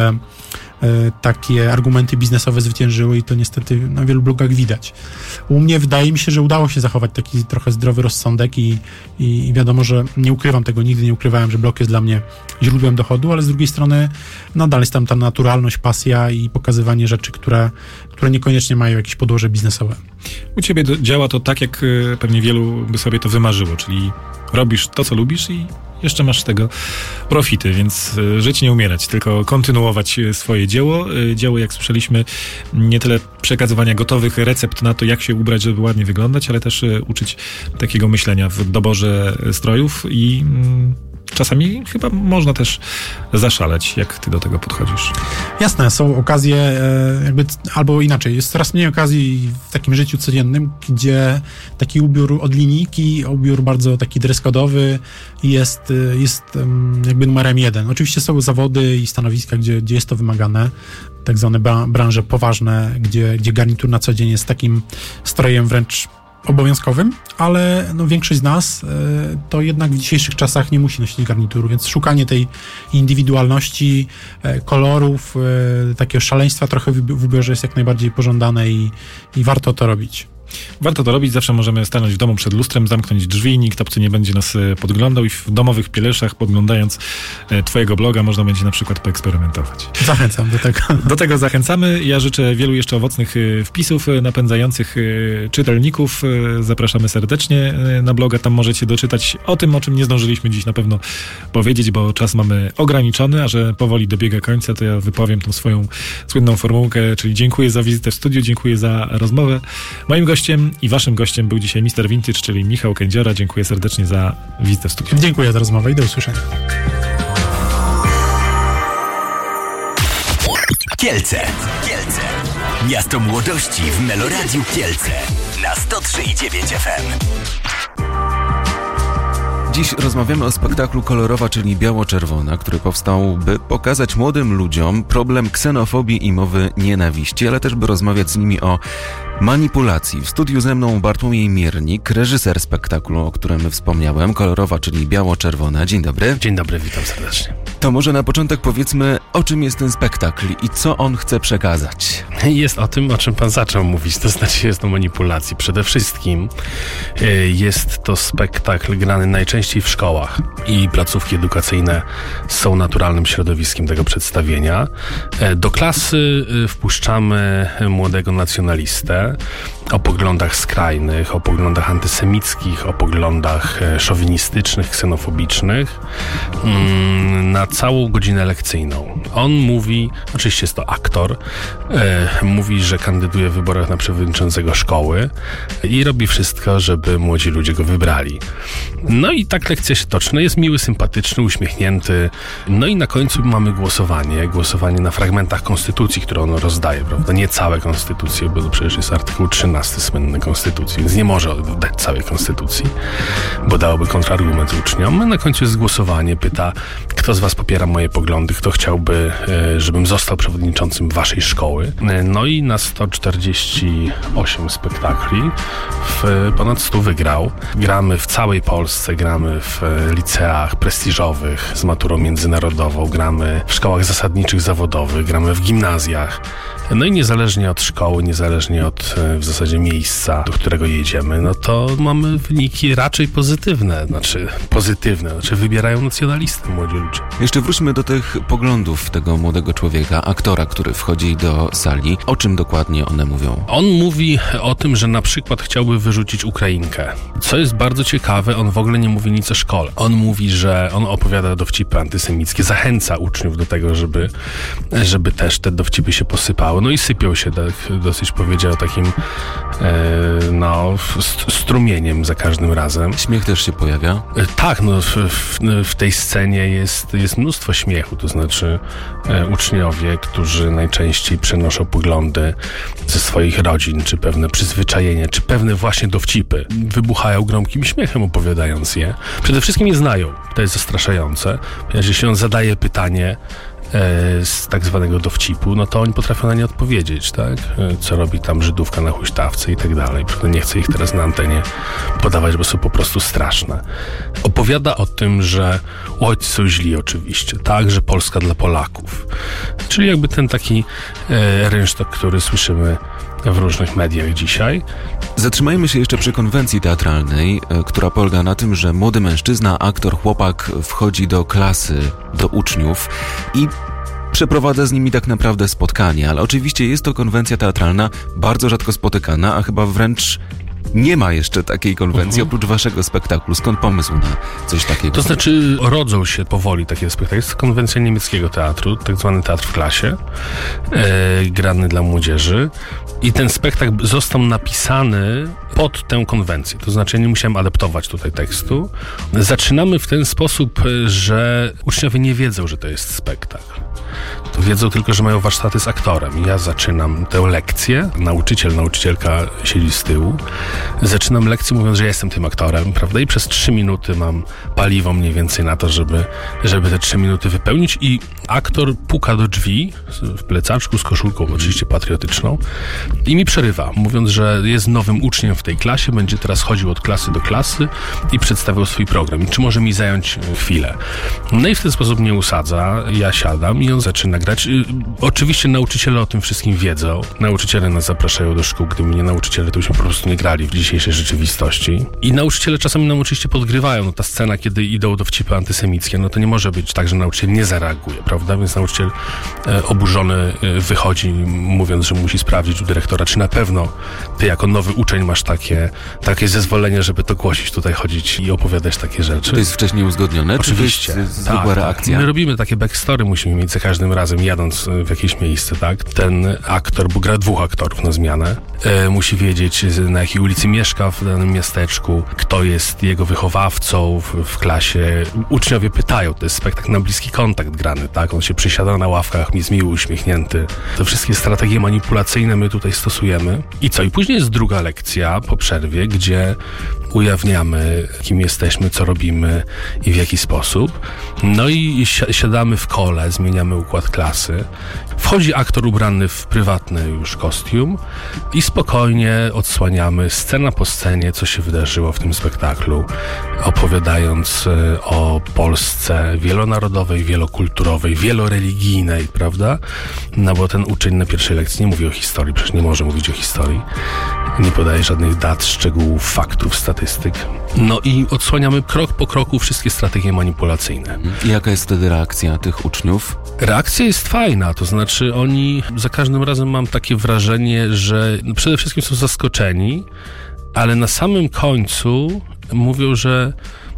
takie argumenty biznesowe zwyciężyły i to niestety na wielu blogach widać. U mnie wydaje mi się, że udało się zachować taki trochę zdrowy rozsądek i wiadomo, że nie ukrywam tego, nigdy nie ukrywałem, że blog jest dla mnie źródłem dochodu, ale z drugiej strony nadal jest tam ta naturalność, pasja i pokazywanie rzeczy, które niekoniecznie mają jakieś podłoże biznesowe. U ciebie działa to tak, jak pewnie wielu by sobie to wymarzyło, czyli robisz to, co lubisz i jeszcze masz z tego profity, więc żyć nie umierać, tylko kontynuować swoje dzieło. Dzieło, jak słyszeliśmy, nie tyle przekazywania gotowych recept na to, jak się ubrać, żeby ładnie wyglądać, ale też uczyć takiego myślenia w doborze strojów i czasami chyba można też zaszaleć, jak ty do tego podchodzisz. Jasne, są okazje albo inaczej, jest coraz mniej okazji w takim życiu codziennym, gdzie taki ubiór od linijki, ubiór bardzo taki dress-codowy jest jakby numerem 1. Oczywiście są zawody i stanowiska, gdzie jest to wymagane, tak zwane branże poważne, gdzie garnitur na co dzień jest takim strojem wręcz obowiązkowym, ale większość z nas to jednak w dzisiejszych czasach nie musi nosić garnituru, więc szukanie tej indywidualności, kolorów, takiego szaleństwa trochę w ubiorze jest jak najbardziej pożądane i warto to robić. Warto to robić, zawsze możemy stanąć w domu przed lustrem, zamknąć drzwi, nikt obcy nie będzie nas podglądał i w domowych pieleszach, podglądając twojego bloga, można będzie na przykład poeksperymentować. Zachęcam do tego. Do tego zachęcamy. Ja życzę wielu jeszcze owocnych wpisów napędzających czytelników. Zapraszamy serdecznie na bloga, tam możecie doczytać o tym, o czym nie zdążyliśmy dziś na pewno powiedzieć, bo czas mamy ograniczony, a że powoli dobiega końca, to ja wypowiem tą swoją słynną formułkę, czyli dziękuję za wizytę w studiu, dziękuję za rozmowę. Moim gościem i waszym gościem był dzisiaj Mr. Vintage, czyli Michał Kędziora. Dziękuję serdecznie za wizytę w studiu. Dziękuję za rozmowę i do usłyszenia. Kielce. Miasto młodości w Meloradiu Kielce na 103,9 FM. Dziś rozmawiamy o spektaklu Kolorowa, czyli biało-czerwona, który powstał, by pokazać młodym ludziom problem ksenofobii i mowy nienawiści, ale też by rozmawiać z nimi o manipulacji. W studiu ze mną Bartłomiej Miernik, reżyser spektaklu, o którym wspomniałem, Kolorowa, czyli biało-czerwona. Dzień dobry. Dzień dobry, witam serdecznie. To może na początek powiedzmy, o czym jest ten spektakl i co on chce przekazać. Jest o tym, o czym pan zaczął mówić, to znaczy jest o manipulacji. Przede wszystkim jest to spektakl grany najczęściej w szkołach i placówki edukacyjne są naturalnym środowiskiem tego przedstawienia. Do klasy wpuszczamy młodego nacjonalistę o poglądach skrajnych, o poglądach antysemickich, o poglądach szowinistycznych, ksenofobicznych na całą godzinę lekcyjną. On mówi, oczywiście jest to aktor, mówi, że kandyduje w wyborach na przewodniczącego szkoły i robi wszystko, żeby młodzi ludzie go wybrali. No i tak lekcja się toczy. Jest miły, sympatyczny, uśmiechnięty. No i na końcu mamy głosowanie na fragmentach konstytucji, które on rozdaje, prawda? Nie całe konstytucje, bo to przecież jest artykuł 13 słynny konstytucji, więc nie może oddać całej konstytucji, bo dałoby kontrargument uczniom. Na końcu jest głosowanie, pyta, kto z was popiera moje poglądy, kto chciałby, żebym został przewodniczącym waszej szkoły. No i na 148 spektakli w ponad 100 wygrał. Gramy w całej Polsce, gramy w liceach prestiżowych z maturą międzynarodową, gramy w szkołach zasadniczych zawodowych, gramy w gimnazjach. No i niezależnie od szkoły, niezależnie od w zasadzie miejsca, do którego jedziemy, no to mamy wyniki raczej pozytywne, znaczy wybierają nacjonalistę młodzi ludzie. Jeszcze wróćmy do tych poglądów tego młodego człowieka, aktora, który wchodzi do sali. O czym dokładnie one mówią? On mówi o tym, że na przykład chciałby wyrzucić Ukrainkę. Co jest bardzo ciekawe, on w ogóle nie mówi nic o szkole. On mówi, że on opowiada dowcipy antysemickie, zachęca uczniów do tego, żeby też te dowcipy się posypały. No i sypią się, tak dosyć powiedział, takim strumieniem za każdym razem. Śmiech też się pojawia? Tak, w tej scenie jest mnóstwo śmiechu, to znaczy uczniowie, którzy najczęściej przenoszą poglądy ze swoich rodzin, czy pewne przyzwyczajenia, czy pewne właśnie dowcipy, wybuchają gromkim śmiechem, opowiadając je. Przede wszystkim je znają, to jest zastraszające, ponieważ jeśli on zadaje pytanie z tak zwanego dowcipu, no to oni potrafią na nie odpowiedzieć, tak? Co robi tam Żydówka na huśtawce i tak dalej. Nie chcę ich teraz na antenie podawać, bo są po prostu straszne. Opowiada o tym, że ojcy są źli oczywiście, tak? Że Polska dla Polaków. Czyli jakby ten taki rynsztok, który słyszymy w różnych mediach dzisiaj. Zatrzymajmy się jeszcze przy konwencji teatralnej, która polega na tym, że młody mężczyzna, aktor, chłopak wchodzi do klasy, do uczniów i przeprowadza z nimi tak naprawdę spotkanie, ale oczywiście jest to konwencja teatralna bardzo rzadko spotykana, a chyba wręcz nie ma jeszcze takiej konwencji oprócz waszego spektaklu. Skąd pomysł na coś takiego? To znaczy rodzą się powoli takie spektakle. Jest konwencja niemieckiego teatru, tak zwany teatr w klasie, grany dla młodzieży. I ten spektakl został napisany pod tę konwencję. To znaczy ja nie musiałem adaptować tutaj tekstu. Zaczynamy w ten sposób, że uczniowie nie wiedzą, że to jest spektakl. To wiedzą tylko, że mają warsztaty z aktorem. Ja zaczynam tę lekcję. Nauczycielka siedzi z tyłu zaczynam lekcję mówiąc, że ja jestem tym aktorem, prawda? I przez 3 minuty mam paliwo mniej więcej na to, żeby te 3 minuty wypełnić i aktor puka do drzwi w plecaczku z koszulką oczywiście patriotyczną i mi przerywa, mówiąc, że jest nowym uczniem w tej klasie, będzie teraz chodził od klasy do klasy i przedstawiał swój program. I czy może mi zająć chwilę? No i w ten sposób mnie usadza, ja siadam i on zaczyna grać. Oczywiście nauczyciele o tym wszystkim wiedzą. Nauczyciele nas zapraszają do szkół, gdyby nie nauczyciele, to byśmy po prostu nie grali w dzisiejszej rzeczywistości. I nauczyciele czasami nam oczywiście podgrywają. No ta scena, kiedy idą dowcipy antysemickie, no to nie może być tak, że nauczyciel nie zareaguje, prawda? Więc nauczyciel oburzony wychodzi, mówiąc, że musi sprawdzić u dyrektora, czy na pewno ty jako nowy uczeń masz takie zezwolenie, żeby to głosić, tutaj chodzić i opowiadać takie rzeczy. To jest wcześniej uzgodnione? Oczywiście. Czy to jest zwykła reakcja? My robimy takie backstory, musimy mieć za każdym razem, jadąc w jakieś miejsce, tak? Ten aktor, bo gra 2 aktorów na zmianę, musi wiedzieć, na jakiej ulicy mieszka w danym miasteczku, kto jest jego wychowawcą w klasie. Uczniowie pytają, to jest spektakl na bliski kontakt grany, tak? On się przysiada na ławkach, jest miły, uśmiechnięty. Te wszystkie strategie manipulacyjne my tutaj stosujemy. I co? I później jest druga lekcja po przerwie, gdzie ujawniamy, kim jesteśmy, co robimy i w jaki sposób. No i siadamy w kole, zmieniamy układ klasy. Wchodzi aktor ubrany w prywatny już kostium i spokojnie odsłaniamy scena po scenie, co się wydarzyło w tym spektaklu, opowiadając o Polsce wielonarodowej, wielokulturowej, wieloreligijnej, prawda? No bo ten uczeń na pierwszej lekcji nie mówi o historii, przecież nie może mówić o historii. Nie podaje żadnych dat, szczegółów, faktów, statystyk. No i odsłaniamy krok po kroku wszystkie strategie manipulacyjne. I jaka jest wtedy reakcja tych uczniów? Reakcja jest fajna, to znaczy oni za każdym razem mam takie wrażenie, że przede wszystkim są zaskoczeni, ale na samym końcu mówią, że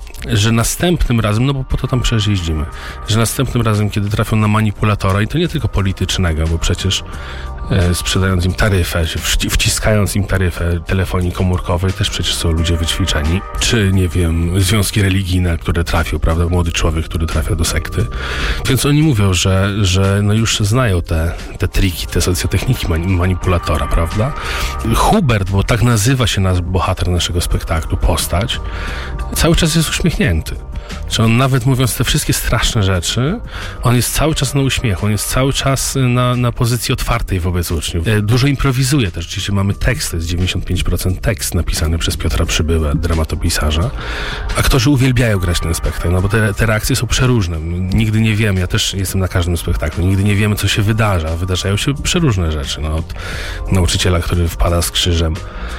następnym razem, no bo po to tam przecież jeździmy, że następnym razem, kiedy trafią na manipulatora, i to nie tylko politycznego, bo przecież sprzedając im taryfę, wciskając im taryfę telefonii komórkowej, też przecież są ludzie wyćwiczeni. Czy, nie wiem, związki religijne, które trafią, prawda, młody człowiek, który trafia do sekty. Więc oni mówią, że no już znają te triki, te socjotechniki manipulatora, prawda? Hubert, bo tak nazywa się nasz bohater naszego spektaklu, postać, cały czas jest uśmiechnięty. Że on nawet mówiąc te wszystkie straszne rzeczy, on jest cały czas na uśmiechu, on jest cały czas na pozycji otwartej wobec uczniów. Dużo improwizuje też, oczywiście mamy tekst, to jest 95% tekst napisany przez Piotra Przybyłę, dramatopisarza. Aktorzy uwielbiają grać ten spektakl, no bo te reakcje są przeróżne. Nigdy nie wiemy, ja też jestem na każdym spektaklu, nigdy nie wiemy, co się wydarza. Wydarzają się przeróżne rzeczy. No, od nauczyciela, który wpada z krzyżem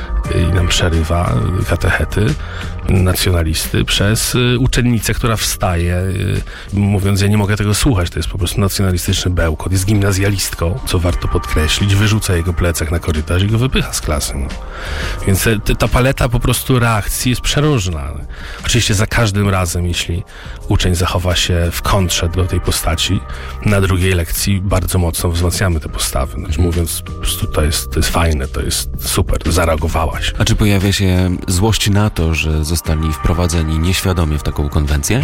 i nam przerywa katechety nacjonalisty, przez uczennicę, która wstaje, mówiąc, ja nie mogę tego słuchać, to jest po prostu nacjonalistyczny bełkot, jest gimnazjalistką, co warto podkreślić, wyrzuca jego plecak na korytarz i go wypycha z klasy. No. Więc ta paleta po prostu reakcji jest przeróżna. Oczywiście za każdym razem, jeśli uczeń zachowa się w kontrze do tej postaci, na drugiej lekcji bardzo mocno wzmacniamy te postawy. Znaczy, mówiąc, po prostu to jest fajne, to jest super, zareagowałaś. A czy pojawia się złość na to, że zostali wprowadzeni nieświadomie w taką konwencję?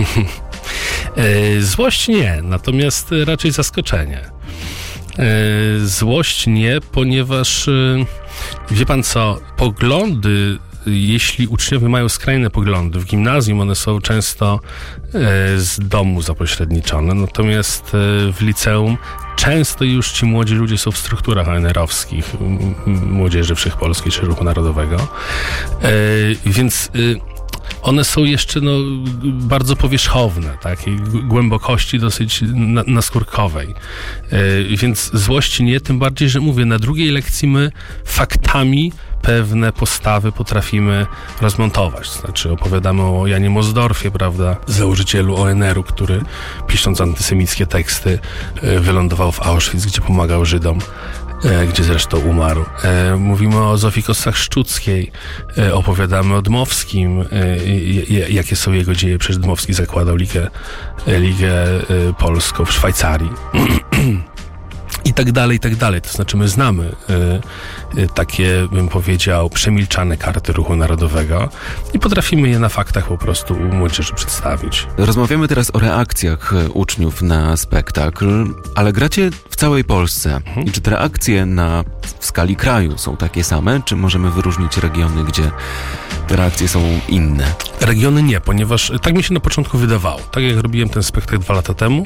Złość nie, natomiast raczej zaskoczenie. Złość nie, ponieważ wie pan co, poglądy, jeśli uczniowie mają skrajne poglądy, w gimnazjum one są często z domu zapośredniczone, natomiast w liceum często już ci młodzi ludzie są w strukturach ONR-owskich, Młodzieży Wszechpolskiej czy Ruchu Narodowego, więc one są jeszcze bardzo powierzchowne, takiej głębokości dosyć naskórkowej. Więc złości nie, tym bardziej, że mówię, na drugiej lekcji my faktami pewne postawy potrafimy rozmontować. Znaczy opowiadamy o Janie Mosdorfie, prawda, założycielu ONR-u, który pisząc antysemickie teksty wylądował w Auschwitz, gdzie pomagał Żydom, gdzie zresztą umarł. Mówimy o Zofii Kostach-Szczuckiej, opowiadamy o Dmowskim, jakie są jego dzieje. Przecież Dmowski zakładał Ligę Polską w Szwajcarii. i tak dalej, i tak dalej. To znaczy my znamy takie, bym powiedział, przemilczane karty ruchu narodowego i potrafimy je na faktach po prostu młodzieży przedstawić. Rozmawiamy teraz o reakcjach uczniów na spektakl, ale gracie w całej Polsce. I czy te reakcje w skali kraju są takie same, czy możemy wyróżnić regiony, gdzie te reakcje są inne? Regiony nie, ponieważ tak mi się na początku wydawało. Tak jak robiłem ten spektakl 2 lata temu,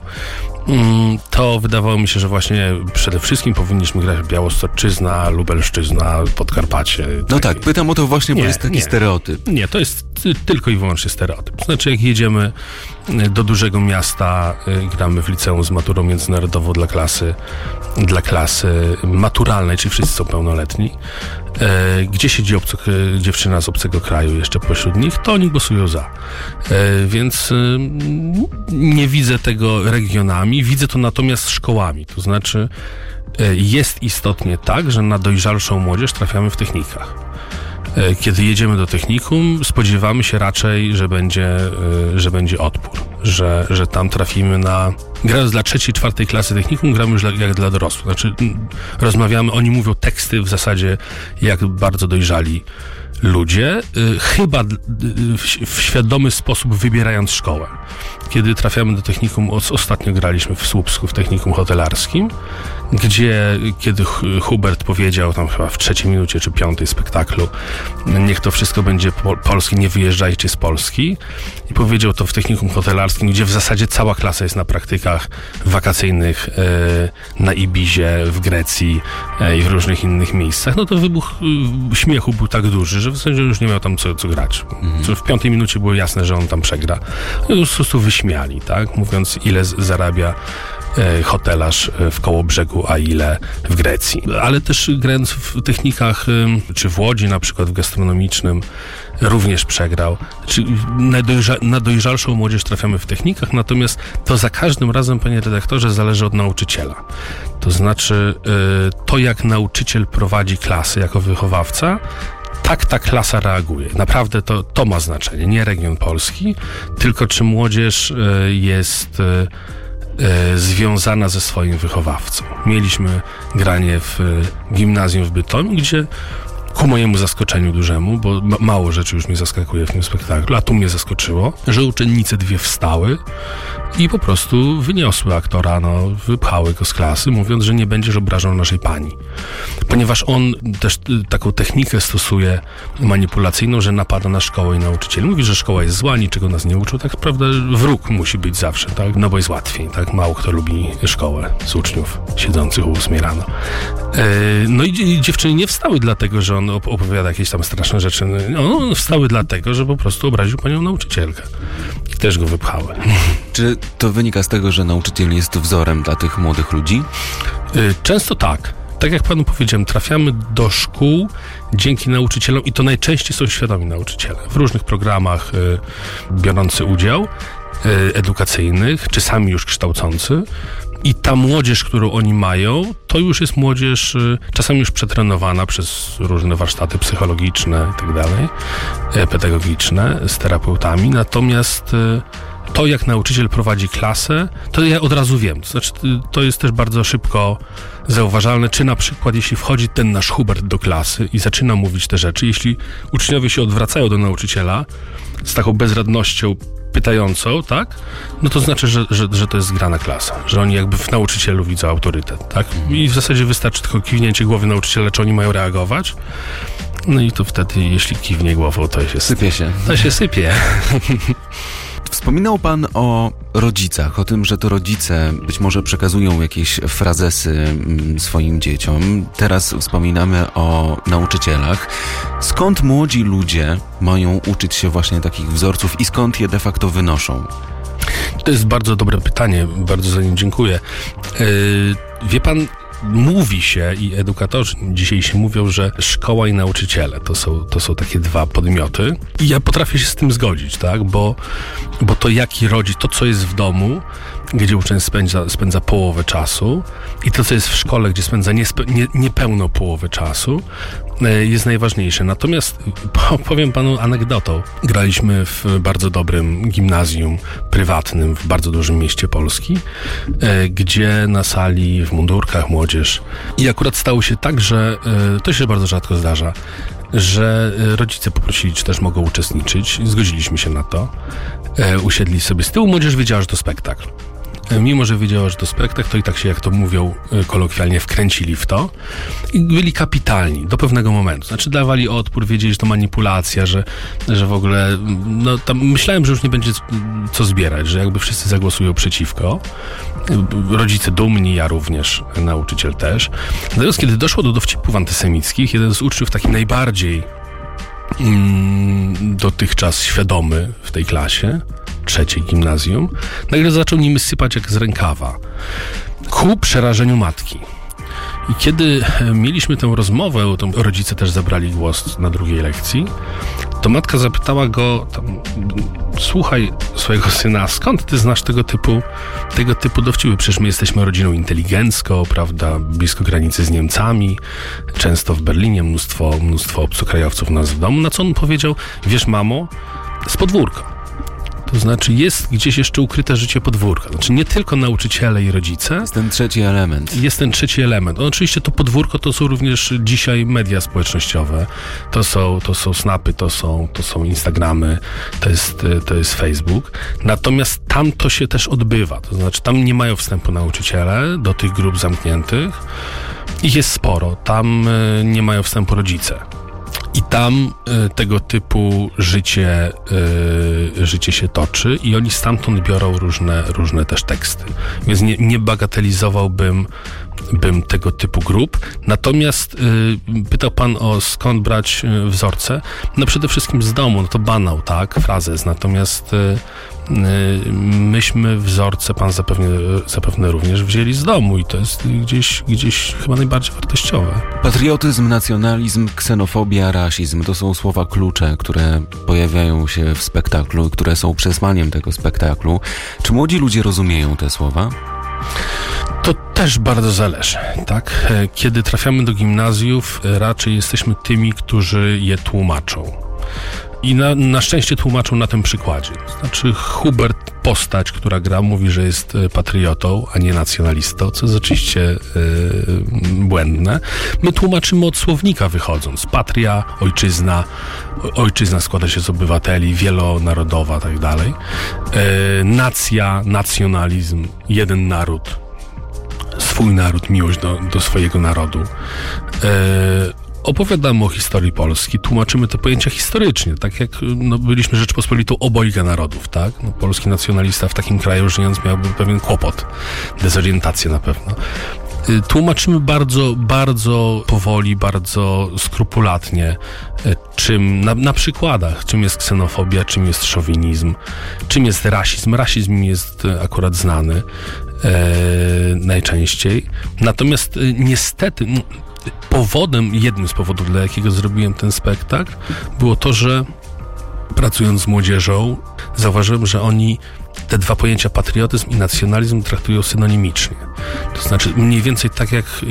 to wydawało mi się, że właśnie przede wszystkim powinniśmy grać Białostoczyzna, Lubelszczyzna, Podkarpacie. No tak, pytam o to właśnie, bo jest taki stereotyp. Nie, to jest tylko i wyłącznie stereotyp. To znaczy, jak jedziemy do dużego miasta, gramy w liceum z maturą międzynarodową dla klasy maturalnej, czyli wszyscy są pełnoletni, gdzie siedzi dziewczyna z obcego kraju jeszcze pośród nich, to oni głosują za. Więc nie widzę tego regionami, widzę to natomiast szkołami. To znaczy jest istotnie tak, że na dojrzalszą młodzież trafiamy w technikach. Kiedy jedziemy do technikum, spodziewamy się raczej, że będzie odpór, że tam trafimy grając dla 3-4 klasy technikum, gramy już jak dla dorosłych. Znaczy rozmawiamy, oni mówią teksty w zasadzie jak bardzo dojrzali ludzie, chyba w świadomy sposób wybierając szkołę. Kiedy trafiamy do technikum, ostatnio graliśmy w Słupsku w technikum hotelarskim, kiedy Hubert powiedział tam chyba w 3 minucie czy 5 spektaklu, niech to wszystko będzie polskie, nie wyjeżdżajcie z Polski, i powiedział to w technikum hotelarskim, gdzie w zasadzie cała klasa jest na praktykach wakacyjnych na Ibizie, w Grecji i w różnych innych miejscach, no to wybuch śmiechu był tak duży, że w zasadzie już nie miał tam co grać. W 5 minucie było jasne, że on tam przegra. No i po prostu wyśmiali, tak? Mówiąc, ile zarabia hotelarz w Kołobrzegu, a ile w Grecji. Ale też grając w technikach, czy w Łodzi na przykład w gastronomicznym, również przegrał. Czyli na dojrzalszą młodzież trafiamy w technikach, natomiast to za każdym razem, panie redaktorze, zależy od nauczyciela. To znaczy to, jak nauczyciel prowadzi klasy jako wychowawca, tak ta klasa reaguje. Naprawdę to ma znaczenie. Nie region polski, tylko czy młodzież jest związana ze swoim wychowawcą. Mieliśmy granie w gimnazjum w Bytomiu, gdzie ku mojemu zaskoczeniu dużemu, bo mało rzeczy już mnie zaskakuje w tym spektaklu, a tu mnie zaskoczyło, że uczennice 2 wstały i po prostu wyniosły aktora, wypchały go z klasy, mówiąc, że nie będziesz obrażał naszej pani. Ponieważ on też taką technikę stosuje manipulacyjną, że napada na szkołę i nauczycieli. Mówi, że szkoła jest zła, niczego nas nie uczył. Tak naprawdę wróg musi być zawsze, tak? No bo jest łatwiej, tak? Mało kto lubi szkołę z uczniów siedzących o 8 rano. No i dziewczyny nie wstały dlatego, że on opowiada jakieś tam straszne rzeczy. No, wstały dlatego, że po prostu obraził panią nauczycielkę. I też go wypchały. Czy to wynika z tego, że nauczyciel jest wzorem dla tych młodych ludzi? Często tak. Tak jak panu powiedziałem, trafiamy do szkół dzięki nauczycielom i to najczęściej są świadomi nauczyciele. W różnych programach biorący udział, edukacyjnych, czy sami już kształcący. I ta młodzież, którą oni mają, to już jest młodzież czasami już przetrenowana przez różne warsztaty psychologiczne i tak dalej, pedagogiczne z terapeutami. Natomiast to, jak nauczyciel prowadzi klasę, to ja od razu wiem. To znaczy, to jest też bardzo szybko zauważalne, czy na przykład jeśli wchodzi ten nasz Hubert do klasy i zaczyna mówić te rzeczy, jeśli uczniowie się odwracają do nauczyciela z taką bezradnością pytającą, tak? No to znaczy, że to jest zgrana klasa, że oni jakby w nauczycielu widzą autorytet, tak? I w zasadzie wystarczy tylko kiwnięcie głowy nauczyciela, czy oni mają reagować. No i to wtedy, jeśli kiwnie głową, to się sypie się. To się sypie. Wspominał pan o rodzicach, o tym, że to rodzice być może przekazują jakieś frazesy swoim dzieciom. Teraz wspominamy o nauczycielach. Skąd młodzi ludzie mają uczyć się właśnie takich wzorców i skąd je de facto wynoszą? To jest bardzo dobre pytanie, bardzo za nie dziękuję. Wie pan, mówi się i edukatorzy dzisiejsi mówią, że szkoła i nauczyciele to są takie 2 podmioty i ja potrafię się z tym zgodzić, tak? Bo to jaki rodzi, to co jest w domu, gdzie uczeń spędza połowę czasu i to, co jest w szkole, gdzie spędza niepełną połowę czasu, jest najważniejsze. Natomiast powiem panu anegdotą. Graliśmy w bardzo dobrym gimnazjum prywatnym w bardzo dużym mieście Polski, gdzie na sali w mundurkach młodzież. I akurat stało się tak, że to się bardzo rzadko zdarza, że rodzice poprosili, czy też mogą uczestniczyć. Zgodziliśmy się na to. Usiedli sobie z tyłu. Młodzież wiedziała, że to spektakl. Mimo że wiedziała, że to spektakl, to i tak się, jak to mówią kolokwialnie, wkręcili w to i byli kapitalni do pewnego momentu. Znaczy dawali odpór, wiedzieli, że to manipulacja, że w ogóle, no tam myślałem, że już nie będzie co zbierać, że jakby wszyscy zagłosują przeciwko. Rodzice dumni, ja również, nauczyciel też. Natomiast kiedy doszło do dowcipów antysemickich, jeden z uczniów, taki najbardziej dotychczas świadomy w tej klasie, trzeciej gimnazjum, nagle zaczął nimi sypać jak z rękawa. Ku przerażeniu matki. I kiedy mieliśmy tę rozmowę, to rodzice też zabrali głos na drugiej lekcji, to matka zapytała go, słuchaj swojego syna, skąd ty znasz tego typu dowcipy? Przecież my jesteśmy rodziną inteligencką, prawda, blisko granicy z Niemcami, często w Berlinie mnóstwo obcokrajowców u nas w domu. Na co on powiedział, wiesz mamo, z podwórka. To znaczy jest gdzieś jeszcze ukryte życie podwórka. Znaczy nie tylko nauczyciele i rodzice. Jest ten trzeci element. Jest ten trzeci element. No, oczywiście to podwórko to są również dzisiaj media społecznościowe. To są snapy, to są Instagramy, to jest Facebook. Natomiast tam to się też odbywa. To znaczy tam nie mają wstępu nauczyciele do tych grup zamkniętych. Ich jest sporo. Tam nie mają wstępu rodzice. I tam tego typu życie się toczy i oni stamtąd biorą różne też teksty. Więc nie bagatelizowałbym tego typu grup. Natomiast pytał pan o skąd brać wzorce. No przede wszystkim z domu, no to banał, tak, frazes. Natomiast myśmy wzorce, pan zapewne również wzięli z domu i to jest gdzieś chyba najbardziej wartościowe. Patriotyzm, nacjonalizm, ksenofobia, rasizm to są słowa klucze, które pojawiają się w spektaklu, które są przesłaniem tego spektaklu. Czy młodzi ludzie rozumieją te słowa? To też bardzo zależy, tak? Kiedy trafiamy do gimnazjów, raczej jesteśmy tymi, którzy je tłumaczą. I na szczęście tłumaczą na tym przykładzie. Znaczy Hubert, postać, która gra, mówi, że jest patriotą, a nie nacjonalistą, co jest oczywiście błędne. My tłumaczymy od słownika wychodząc. Patria, ojczyzna składa się z obywateli, wielonarodowa, tak dalej. Nacja, nacjonalizm, jeden naród, swój naród, miłość do swojego narodu. Opowiadamy o historii Polski, tłumaczymy te pojęcia historycznie, tak jak byliśmy Rzeczpospolitą obojga narodów, tak? Polski nacjonalista w takim kraju żyjąc miałby pewien kłopot, dezorientację na pewno. Tłumaczymy bardzo, bardzo powoli, bardzo skrupulatnie, czym, na przykładach, czym jest ksenofobia, czym jest szowinizm, czym jest rasizm. Rasizm jest akurat znany najczęściej. Natomiast niestety jednym z powodów, dla jakiego zrobiłem ten spektakl, było to, że pracując z młodzieżą, zauważyłem, że oni te dwa pojęcia patriotyzm i nacjonalizm traktują synonimicznie. To znaczy mniej więcej tak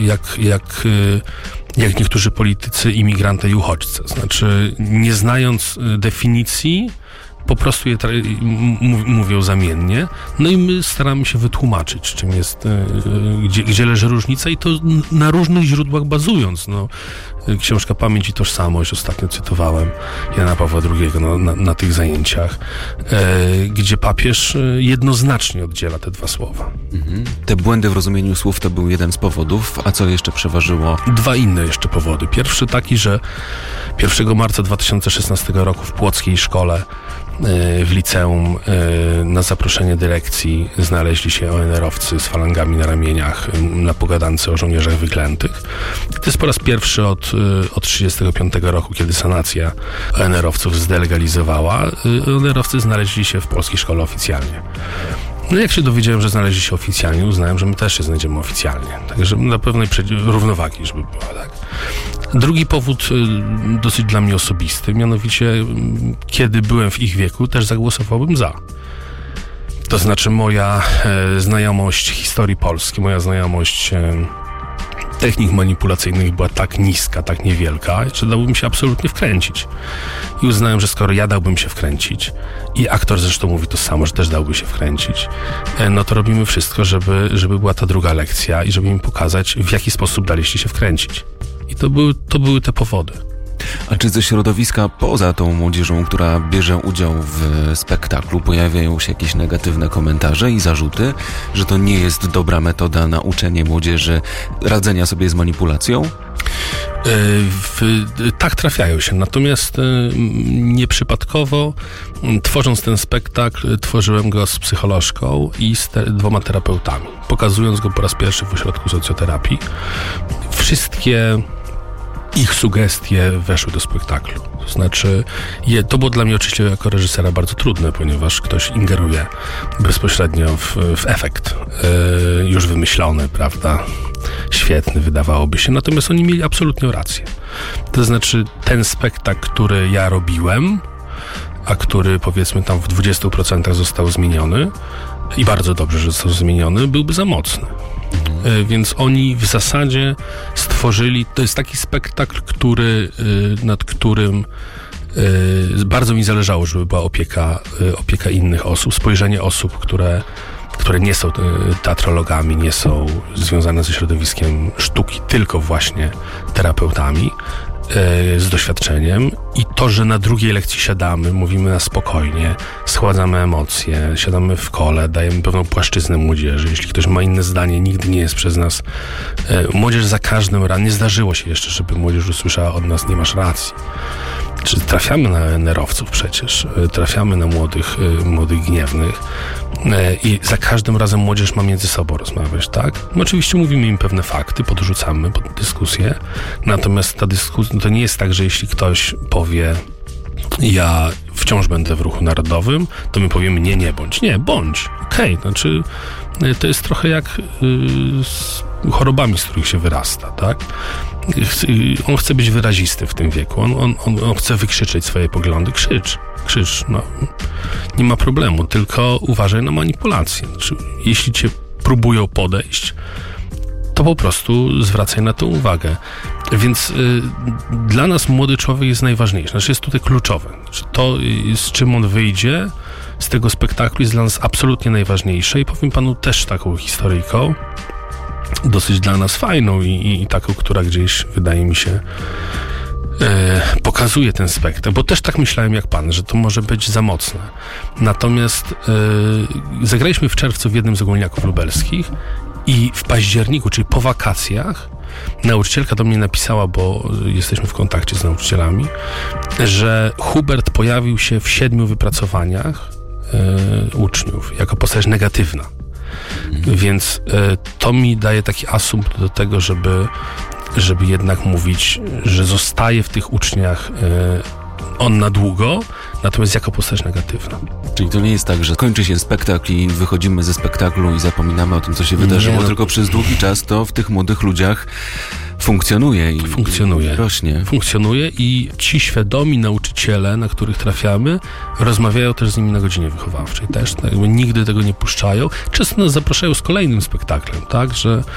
jak niektórzy politycy, imigranty i uchodźcy. Znaczy nie znając definicji, po prostu je mówią zamiennie. No i my staramy się wytłumaczyć, czym jest, gdzie leży różnica i to na różnych źródłach bazując. Książka Pamięć i Tożsamość, ostatnio cytowałem Jana Pawła II na tych zajęciach, gdzie papież jednoznacznie oddziela te dwa słowa. Te błędy w rozumieniu słów to był jeden z powodów, a co jeszcze przeważyło? Dwa inne jeszcze powody. Pierwszy taki, że 1 marca 2016 roku w płockiej szkole w liceum na zaproszenie dyrekcji znaleźli się ONR-owcy z falangami na ramieniach na pogadance o żołnierzach wyklętych. To jest po raz pierwszy od 1935 roku, kiedy sanacja ONR-owców zdelegalizowała. ONR-owcy znaleźli się w polskiej szkole oficjalnie. No jak się dowiedziałem, że znaleźli się oficjalnie, uznałem, że my też się znajdziemy oficjalnie. Także na pewnej równowagi, żeby była, tak. Drugi powód dosyć dla mnie osobisty, mianowicie kiedy byłem w ich wieku, też zagłosowałbym za. To znaczy moja znajomość historii Polski, moja znajomość technik manipulacyjnych była tak niska, tak niewielka, że dałbym się absolutnie wkręcić. I uznałem, że skoro ja dałbym się wkręcić i aktor zresztą mówi to samo, że też dałby się wkręcić, no to robimy wszystko, żeby była ta druga lekcja i żeby im pokazać, w jaki sposób daliście się wkręcić. I to były te powody. A czy ze środowiska poza tą młodzieżą, która bierze udział w spektaklu, pojawiają się jakieś negatywne komentarze i zarzuty, że to nie jest dobra metoda na uczenie młodzieży radzenia sobie z manipulacją? Tak, trafiają się. Natomiast nieprzypadkowo, tworząc ten spektakl, tworzyłem go z psycholożką i z 2 terapeutami. Pokazując go po raz pierwszy w ośrodku socjoterapii. Wszystkie ich sugestie weszły do spektaklu. To znaczy, to było dla mnie oczywiście jako reżysera bardzo trudne, ponieważ ktoś ingeruje bezpośrednio w efekt już wymyślony, prawda? Świetny, wydawałoby się. Natomiast oni mieli absolutnie rację. To znaczy, ten spektakl, który ja robiłem, a który powiedzmy tam w 20% został zmieniony i bardzo dobrze, że został zmieniony, byłby za mocny. Więc oni w zasadzie stworzyli, to jest taki spektakl, nad którym bardzo mi zależało, żeby była opieka innych osób, spojrzenie osób, które nie są teatrologami, nie są związane ze środowiskiem sztuki, tylko właśnie terapeutami z doświadczeniem i to, że na drugiej lekcji siadamy, mówimy na spokojnie, schładzamy emocje, siadamy w kole, dajemy pewną płaszczyznę młodzieży. Jeśli ktoś ma inne zdanie, nigdy nie jest przez nas. Młodzież za każdym razem, nie zdarzyło się jeszcze, żeby młodzież usłyszała od nas, nie masz racji. Czy trafiamy na nerowców przecież, trafiamy na młodych gniewnych i za każdym razem młodzież ma między sobą rozmawiać, tak? No oczywiście mówimy im pewne fakty, podrzucamy pod dyskusję, natomiast ta dyskusja, to nie jest tak, że jeśli ktoś powie, ja wciąż będę w ruchu narodowym, to my powiemy nie bądź. Nie, bądź. Okej, znaczy to jest trochę jak z chorobami, z których się wyrasta, tak? On chce być wyrazisty w tym wieku. On chce wykrzyczeć swoje poglądy. Krzycz. No, nie ma problemu, tylko uważaj na manipulację. Znaczy, jeśli cię próbują podejść, to po prostu zwracaj na to uwagę. Więc dla nas młody człowiek jest najważniejszy. Znaczy jest tutaj kluczowe. Znaczy, to, z czym on wyjdzie z tego spektaklu, jest dla nas absolutnie najważniejsze. I powiem panu też taką historyjką, dosyć dla nas fajną i taką, która gdzieś, wydaje mi się, pokazuje ten spektakl, bo też tak myślałem jak pan, że to może być za mocne. Natomiast zagraliśmy w czerwcu w jednym z ogólniaków lubelskich i w październiku, czyli po wakacjach, nauczycielka do mnie napisała, bo jesteśmy w kontakcie z nauczycielami, że Hubert pojawił się w 7 wypracowaniach uczniów jako postać negatywna. Więc to mi daje taki asumpt do tego, żeby jednak mówić, że zostaje w tych uczniach on na długo, natomiast jako postać negatywna. Czyli to nie jest tak, że kończy się spektakl i wychodzimy ze spektaklu i zapominamy o tym, co się wydarzyło, tylko przez długi czas to w tych młodych ludziach funkcjonuje i rośnie. Funkcjonuje i ci świadomi nauczyciele, na których trafiamy, rozmawiają też z nimi na godzinie wychowawczej. Też tak jakby nigdy tego nie puszczają. Często nas zapraszają z kolejnym spektaklem, tak?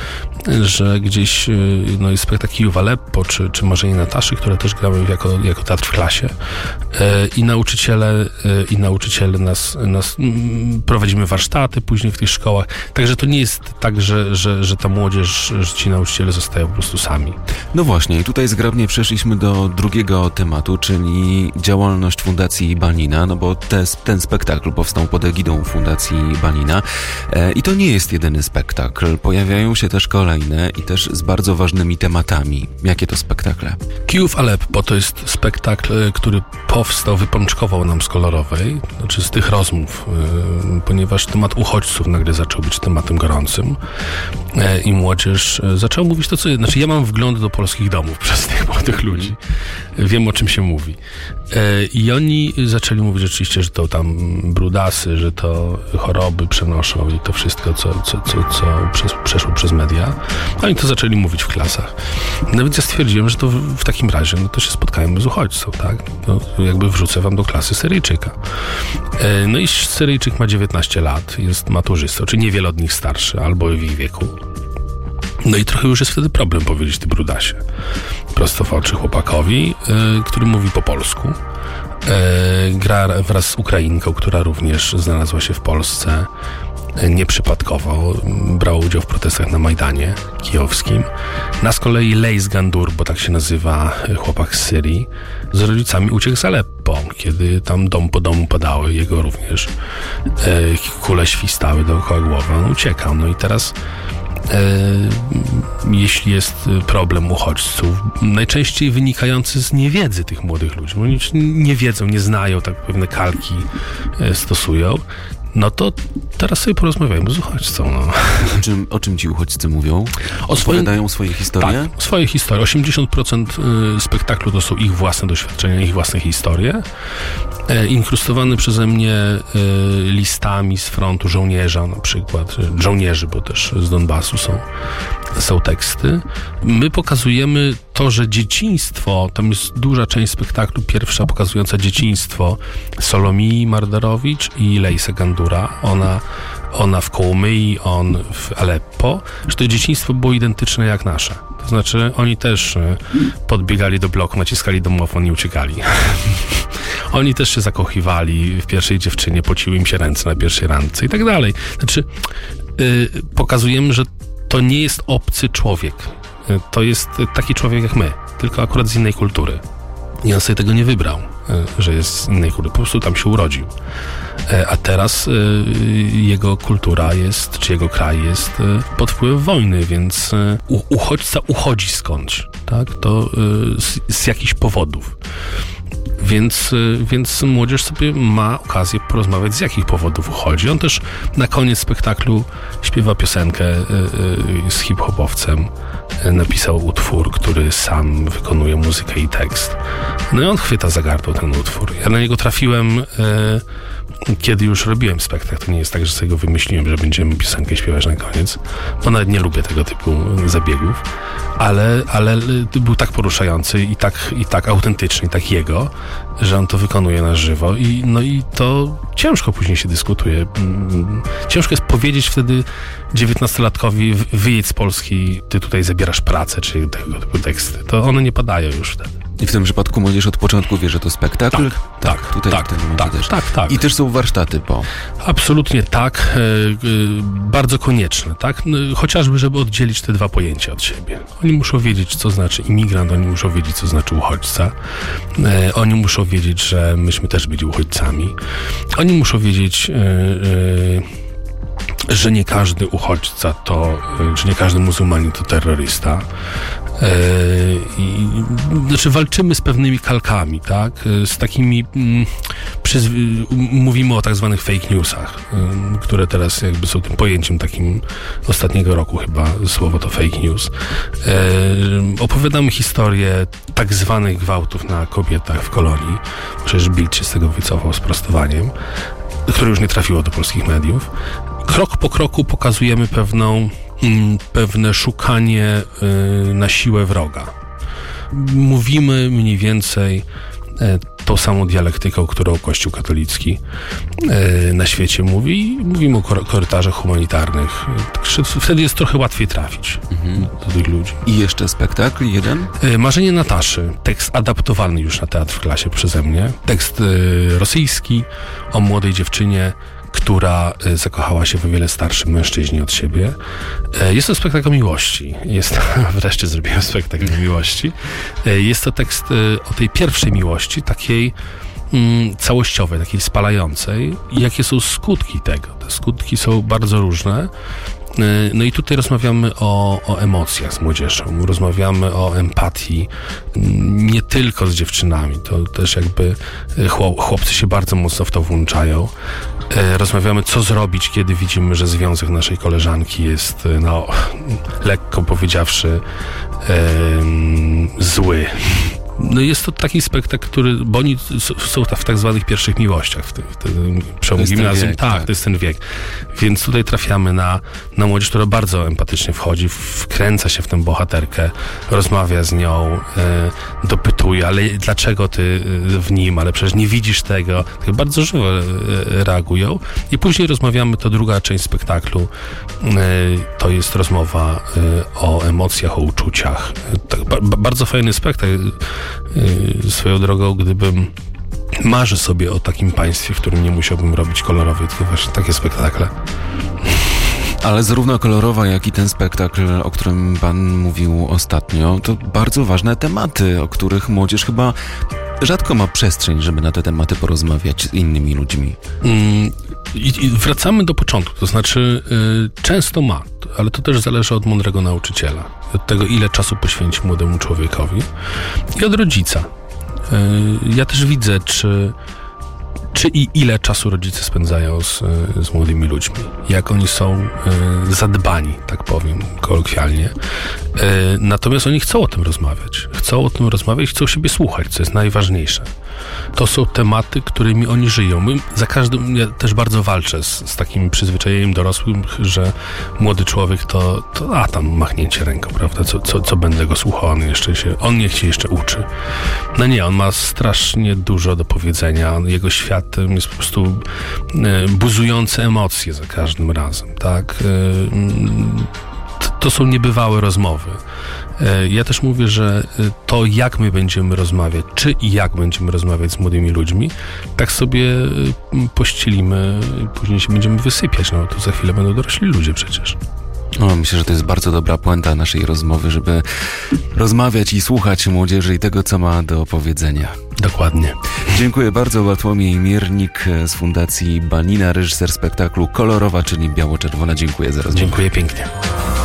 Że gdzieś jest spektakl Kijów Aleppo, czy Marzenie Nataszy, które też gramy jako teatr w klasie. I nauczyciele nas prowadzimy warsztaty później w tych szkołach. Także to nie jest tak, że ta młodzież, że ci nauczyciele zostają po prostu sami. No właśnie, i tutaj zgrabnie przeszliśmy do drugiego tematu, czyli działalność Fundacji Banina, no bo ten spektakl powstał pod egidą Fundacji Banina i to nie jest jedyny spektakl. Pojawiają się też kolejne i też z bardzo ważnymi tematami. Jakie to spektakle? Kijów Aleppo to jest spektakl, który powstał, wypączkował nam z Kolorowej, znaczy z tych rozmów, ponieważ temat uchodźców nagle zaczął być tematem gorącym i młodzież zaczęła mówić to, co... Znaczy ja mam wgląd do polskich domów przez tych młodych ludzi. Wiem, o czym się mówi. I oni zaczęli mówić rzeczywiście, że to tam brudasy, że to choroby przenoszą i to wszystko, co przeszło przez media. Oni to zaczęli mówić w klasach. No więc ja stwierdziłem, że to w takim razie to się spotkajmy z uchodźcą, tak? No, jakby wrzucę wam do klasy Syryjczyka. No i Syryjczyk ma 19 lat, jest maturzystą, czy niewiele od nich starszy, albo w ich wieku. No i trochę już jest wtedy problem powiedzieć ty brudasie. Prosto w oczy chłopakowi, który mówi po polsku. Gra wraz z Ukrainką, która również znalazła się w Polsce nieprzypadkowo. Brała udział w protestach na Majdanie kijowskim. Nas z kolei Lejs Gandur, bo tak się nazywa chłopak z Syrii, z rodzicami uciekł z Aleppo, kiedy tam dom po domu padały, jego również kule świstały dookoła głowy. On uciekał. No i teraz jeśli jest problem uchodźców, najczęściej wynikający z niewiedzy tych młodych ludzi. Oni nie wiedzą, nie znają, tak pewne kalki stosują. No to teraz sobie porozmawiajmy z uchodźcą. No. O czym ci uchodźcy mówią? Opowiadają swoje historie? Tak, swoje historie. 80% spektaklu to są ich własne doświadczenia, ich własne historie. Inkrustowane przeze mnie listami z frontu żołnierza na przykład. Żołnierzy, bo też z Donbasu są teksty. My pokazujemy to, że dzieciństwo, tam jest duża część spektaklu, pierwsza pokazująca dzieciństwo Solomii Mardarowicz i Lejsa Gandura. Ona w Kołomyi, on w Aleppo, że to dzieciństwo było identyczne jak nasze. To znaczy oni też podbiegali do bloku, naciskali domofon i uciekali. Oni też się zakochiwali w pierwszej dziewczynie, pociły im się ręce na pierwszej randce i tak dalej. Znaczy pokazujemy, że to nie jest obcy człowiek. To jest taki człowiek jak my, tylko akurat z innej kultury. I on sobie tego nie wybrał, że jest z innej kultury. Po prostu tam się urodził. A teraz jego kultura jest, czy jego kraj jest pod wpływem wojny, więc uchodźca uchodzi skądś, tak? To z jakichś powodów. Więc młodzież sobie ma okazję porozmawiać, z jakich powodów uchodzi. On też na koniec spektaklu śpiewa piosenkę z hip-hopowcem. Napisał utwór, który sam wykonuje muzykę i tekst. No i on chwyta za gardło ten utwór. Ja na niego trafiłem, kiedy już robiłem spektakl. To nie jest tak, że sobie go wymyśliłem, że będziemy piosenkę śpiewać na koniec, bo nawet nie lubię tego typu zabiegów. Ale był tak poruszający i tak autentyczny, i tak jego, że on to wykonuje na żywo i to ciężko później się dyskutuje. Ciężko jest powiedzieć wtedy 19-latkowi wyjedź z Polski, ty tutaj zabierasz pracę, czy tego typu teksty. To one nie padają już wtedy. I w tym przypadku młodzież od początku wie, że to spektakl? Tak. Tutaj w tym momencie też. Tak. I też są warsztaty po? Absolutnie tak. Bardzo konieczne, tak? Chociażby, żeby oddzielić te dwa pojęcia od siebie. Oni muszą wiedzieć, co znaczy imigrant, oni muszą wiedzieć, co znaczy uchodźca. Oni muszą wiedzieć, że myśmy też byli uchodźcami. Oni muszą wiedzieć, że nie każdy uchodźca że nie każdy muzułmanin to terrorysta. Znaczy walczymy z pewnymi kalkami, tak? Z takimi mówimy o tak zwanych fake newsach, które teraz jakby są tym pojęciem takim ostatniego roku chyba, słowo to fake news. Opowiadamy historię tak zwanych gwałtów na kobietach w kolonii. Przecież Bild się z tego wycofał z prostowaniem, które już nie trafiło do polskich mediów. Krok po kroku pokazujemy pewne szukanie na siłę wroga. Mówimy mniej więcej tą samą dialektyką, którą Kościół katolicki na świecie mówi. Mówimy o korytarzach humanitarnych. Wtedy jest trochę łatwiej trafić do tych ludzi. I jeszcze spektakl jeden? Marzenie Nataszy. Tekst adaptowany już na Teatr w Klasie przeze mnie. Tekst rosyjski o młodej dziewczynie, która zakochała się w o wiele starszym mężczyźnie od siebie. Jest to spektakl o miłości. Wreszcie zrobiłem spektakl o miłości. Jest to tekst o tej pierwszej miłości, takiej całościowej, takiej spalającej. I jakie są skutki tego? Te skutki są bardzo różne. No i tutaj rozmawiamy o emocjach z młodzieżą, rozmawiamy o empatii, nie tylko z dziewczynami, to też jakby chłopcy się bardzo mocno w to włączają. Rozmawiamy, co zrobić, kiedy widzimy, że związek naszej koleżanki jest, no, lekko powiedziawszy, zły. No jest to taki spektakl, bo oni są w tak zwanych pierwszych miłościach, w przełomu gimnazjum. Tak, to jest ten wiek. Więc tutaj trafiamy na młodzież, która bardzo empatycznie wchodzi, wkręca się w tę bohaterkę, rozmawia z nią, dopytuje, ale dlaczego ty w nim, ale przecież nie widzisz tego. Tak bardzo żywo reagują. I później rozmawiamy, to druga część spektaklu, to jest rozmowa o emocjach, o uczuciach. Tak, bardzo fajny spektakl. Swoją drogą, gdybym marzę sobie o takim państwie, w którym nie musiałbym robić kolorowej, tylko właśnie takie spektakle. Ale zarówno kolorowa, jak i ten spektakl, o którym pan mówił ostatnio, to bardzo ważne tematy, o których młodzież chyba rzadko ma przestrzeń, żeby na te tematy porozmawiać z innymi ludźmi. I wracamy do początku, to znaczy często ma, ale to też zależy od mądrego nauczyciela, od tego, ile czasu poświęci młodemu człowiekowi i od rodzica. Ja też widzę, czy i ile czasu rodzice spędzają z młodymi ludźmi, jak oni są zadbani, tak powiem kolokwialnie. Natomiast oni chcą o tym rozmawiać, chcą siebie słuchać, co jest najważniejsze. To są tematy, którymi oni żyją. Ja też bardzo walczę z takim przyzwyczajeniem dorosłym, że młody człowiek to tam machnięcie ręką, prawda? Co będę go słuchał, on niech się jeszcze uczy. No nie, on ma strasznie dużo do powiedzenia. Jego świat jest po prostu buzujące emocje za każdym razem, tak? To są niebywałe rozmowy. Ja też mówię, że to, jak my będziemy rozmawiać, czy i jak będziemy rozmawiać z młodymi ludźmi, tak sobie pościelimy, później się będziemy wysypiać. No to za chwilę będą dorośli ludzie przecież. Myślę, że to jest bardzo dobra puenta naszej rozmowy, żeby rozmawiać i słuchać młodzieży i tego, co ma do powiedzenia. Dokładnie. Dziękuję bardzo. Bartłomiej Miernik z Fundacji Banina, reżyser spektaklu Kolorowa, czyli biało-czerwona. Dziękuję za rozmowę. Dziękuję pięknie.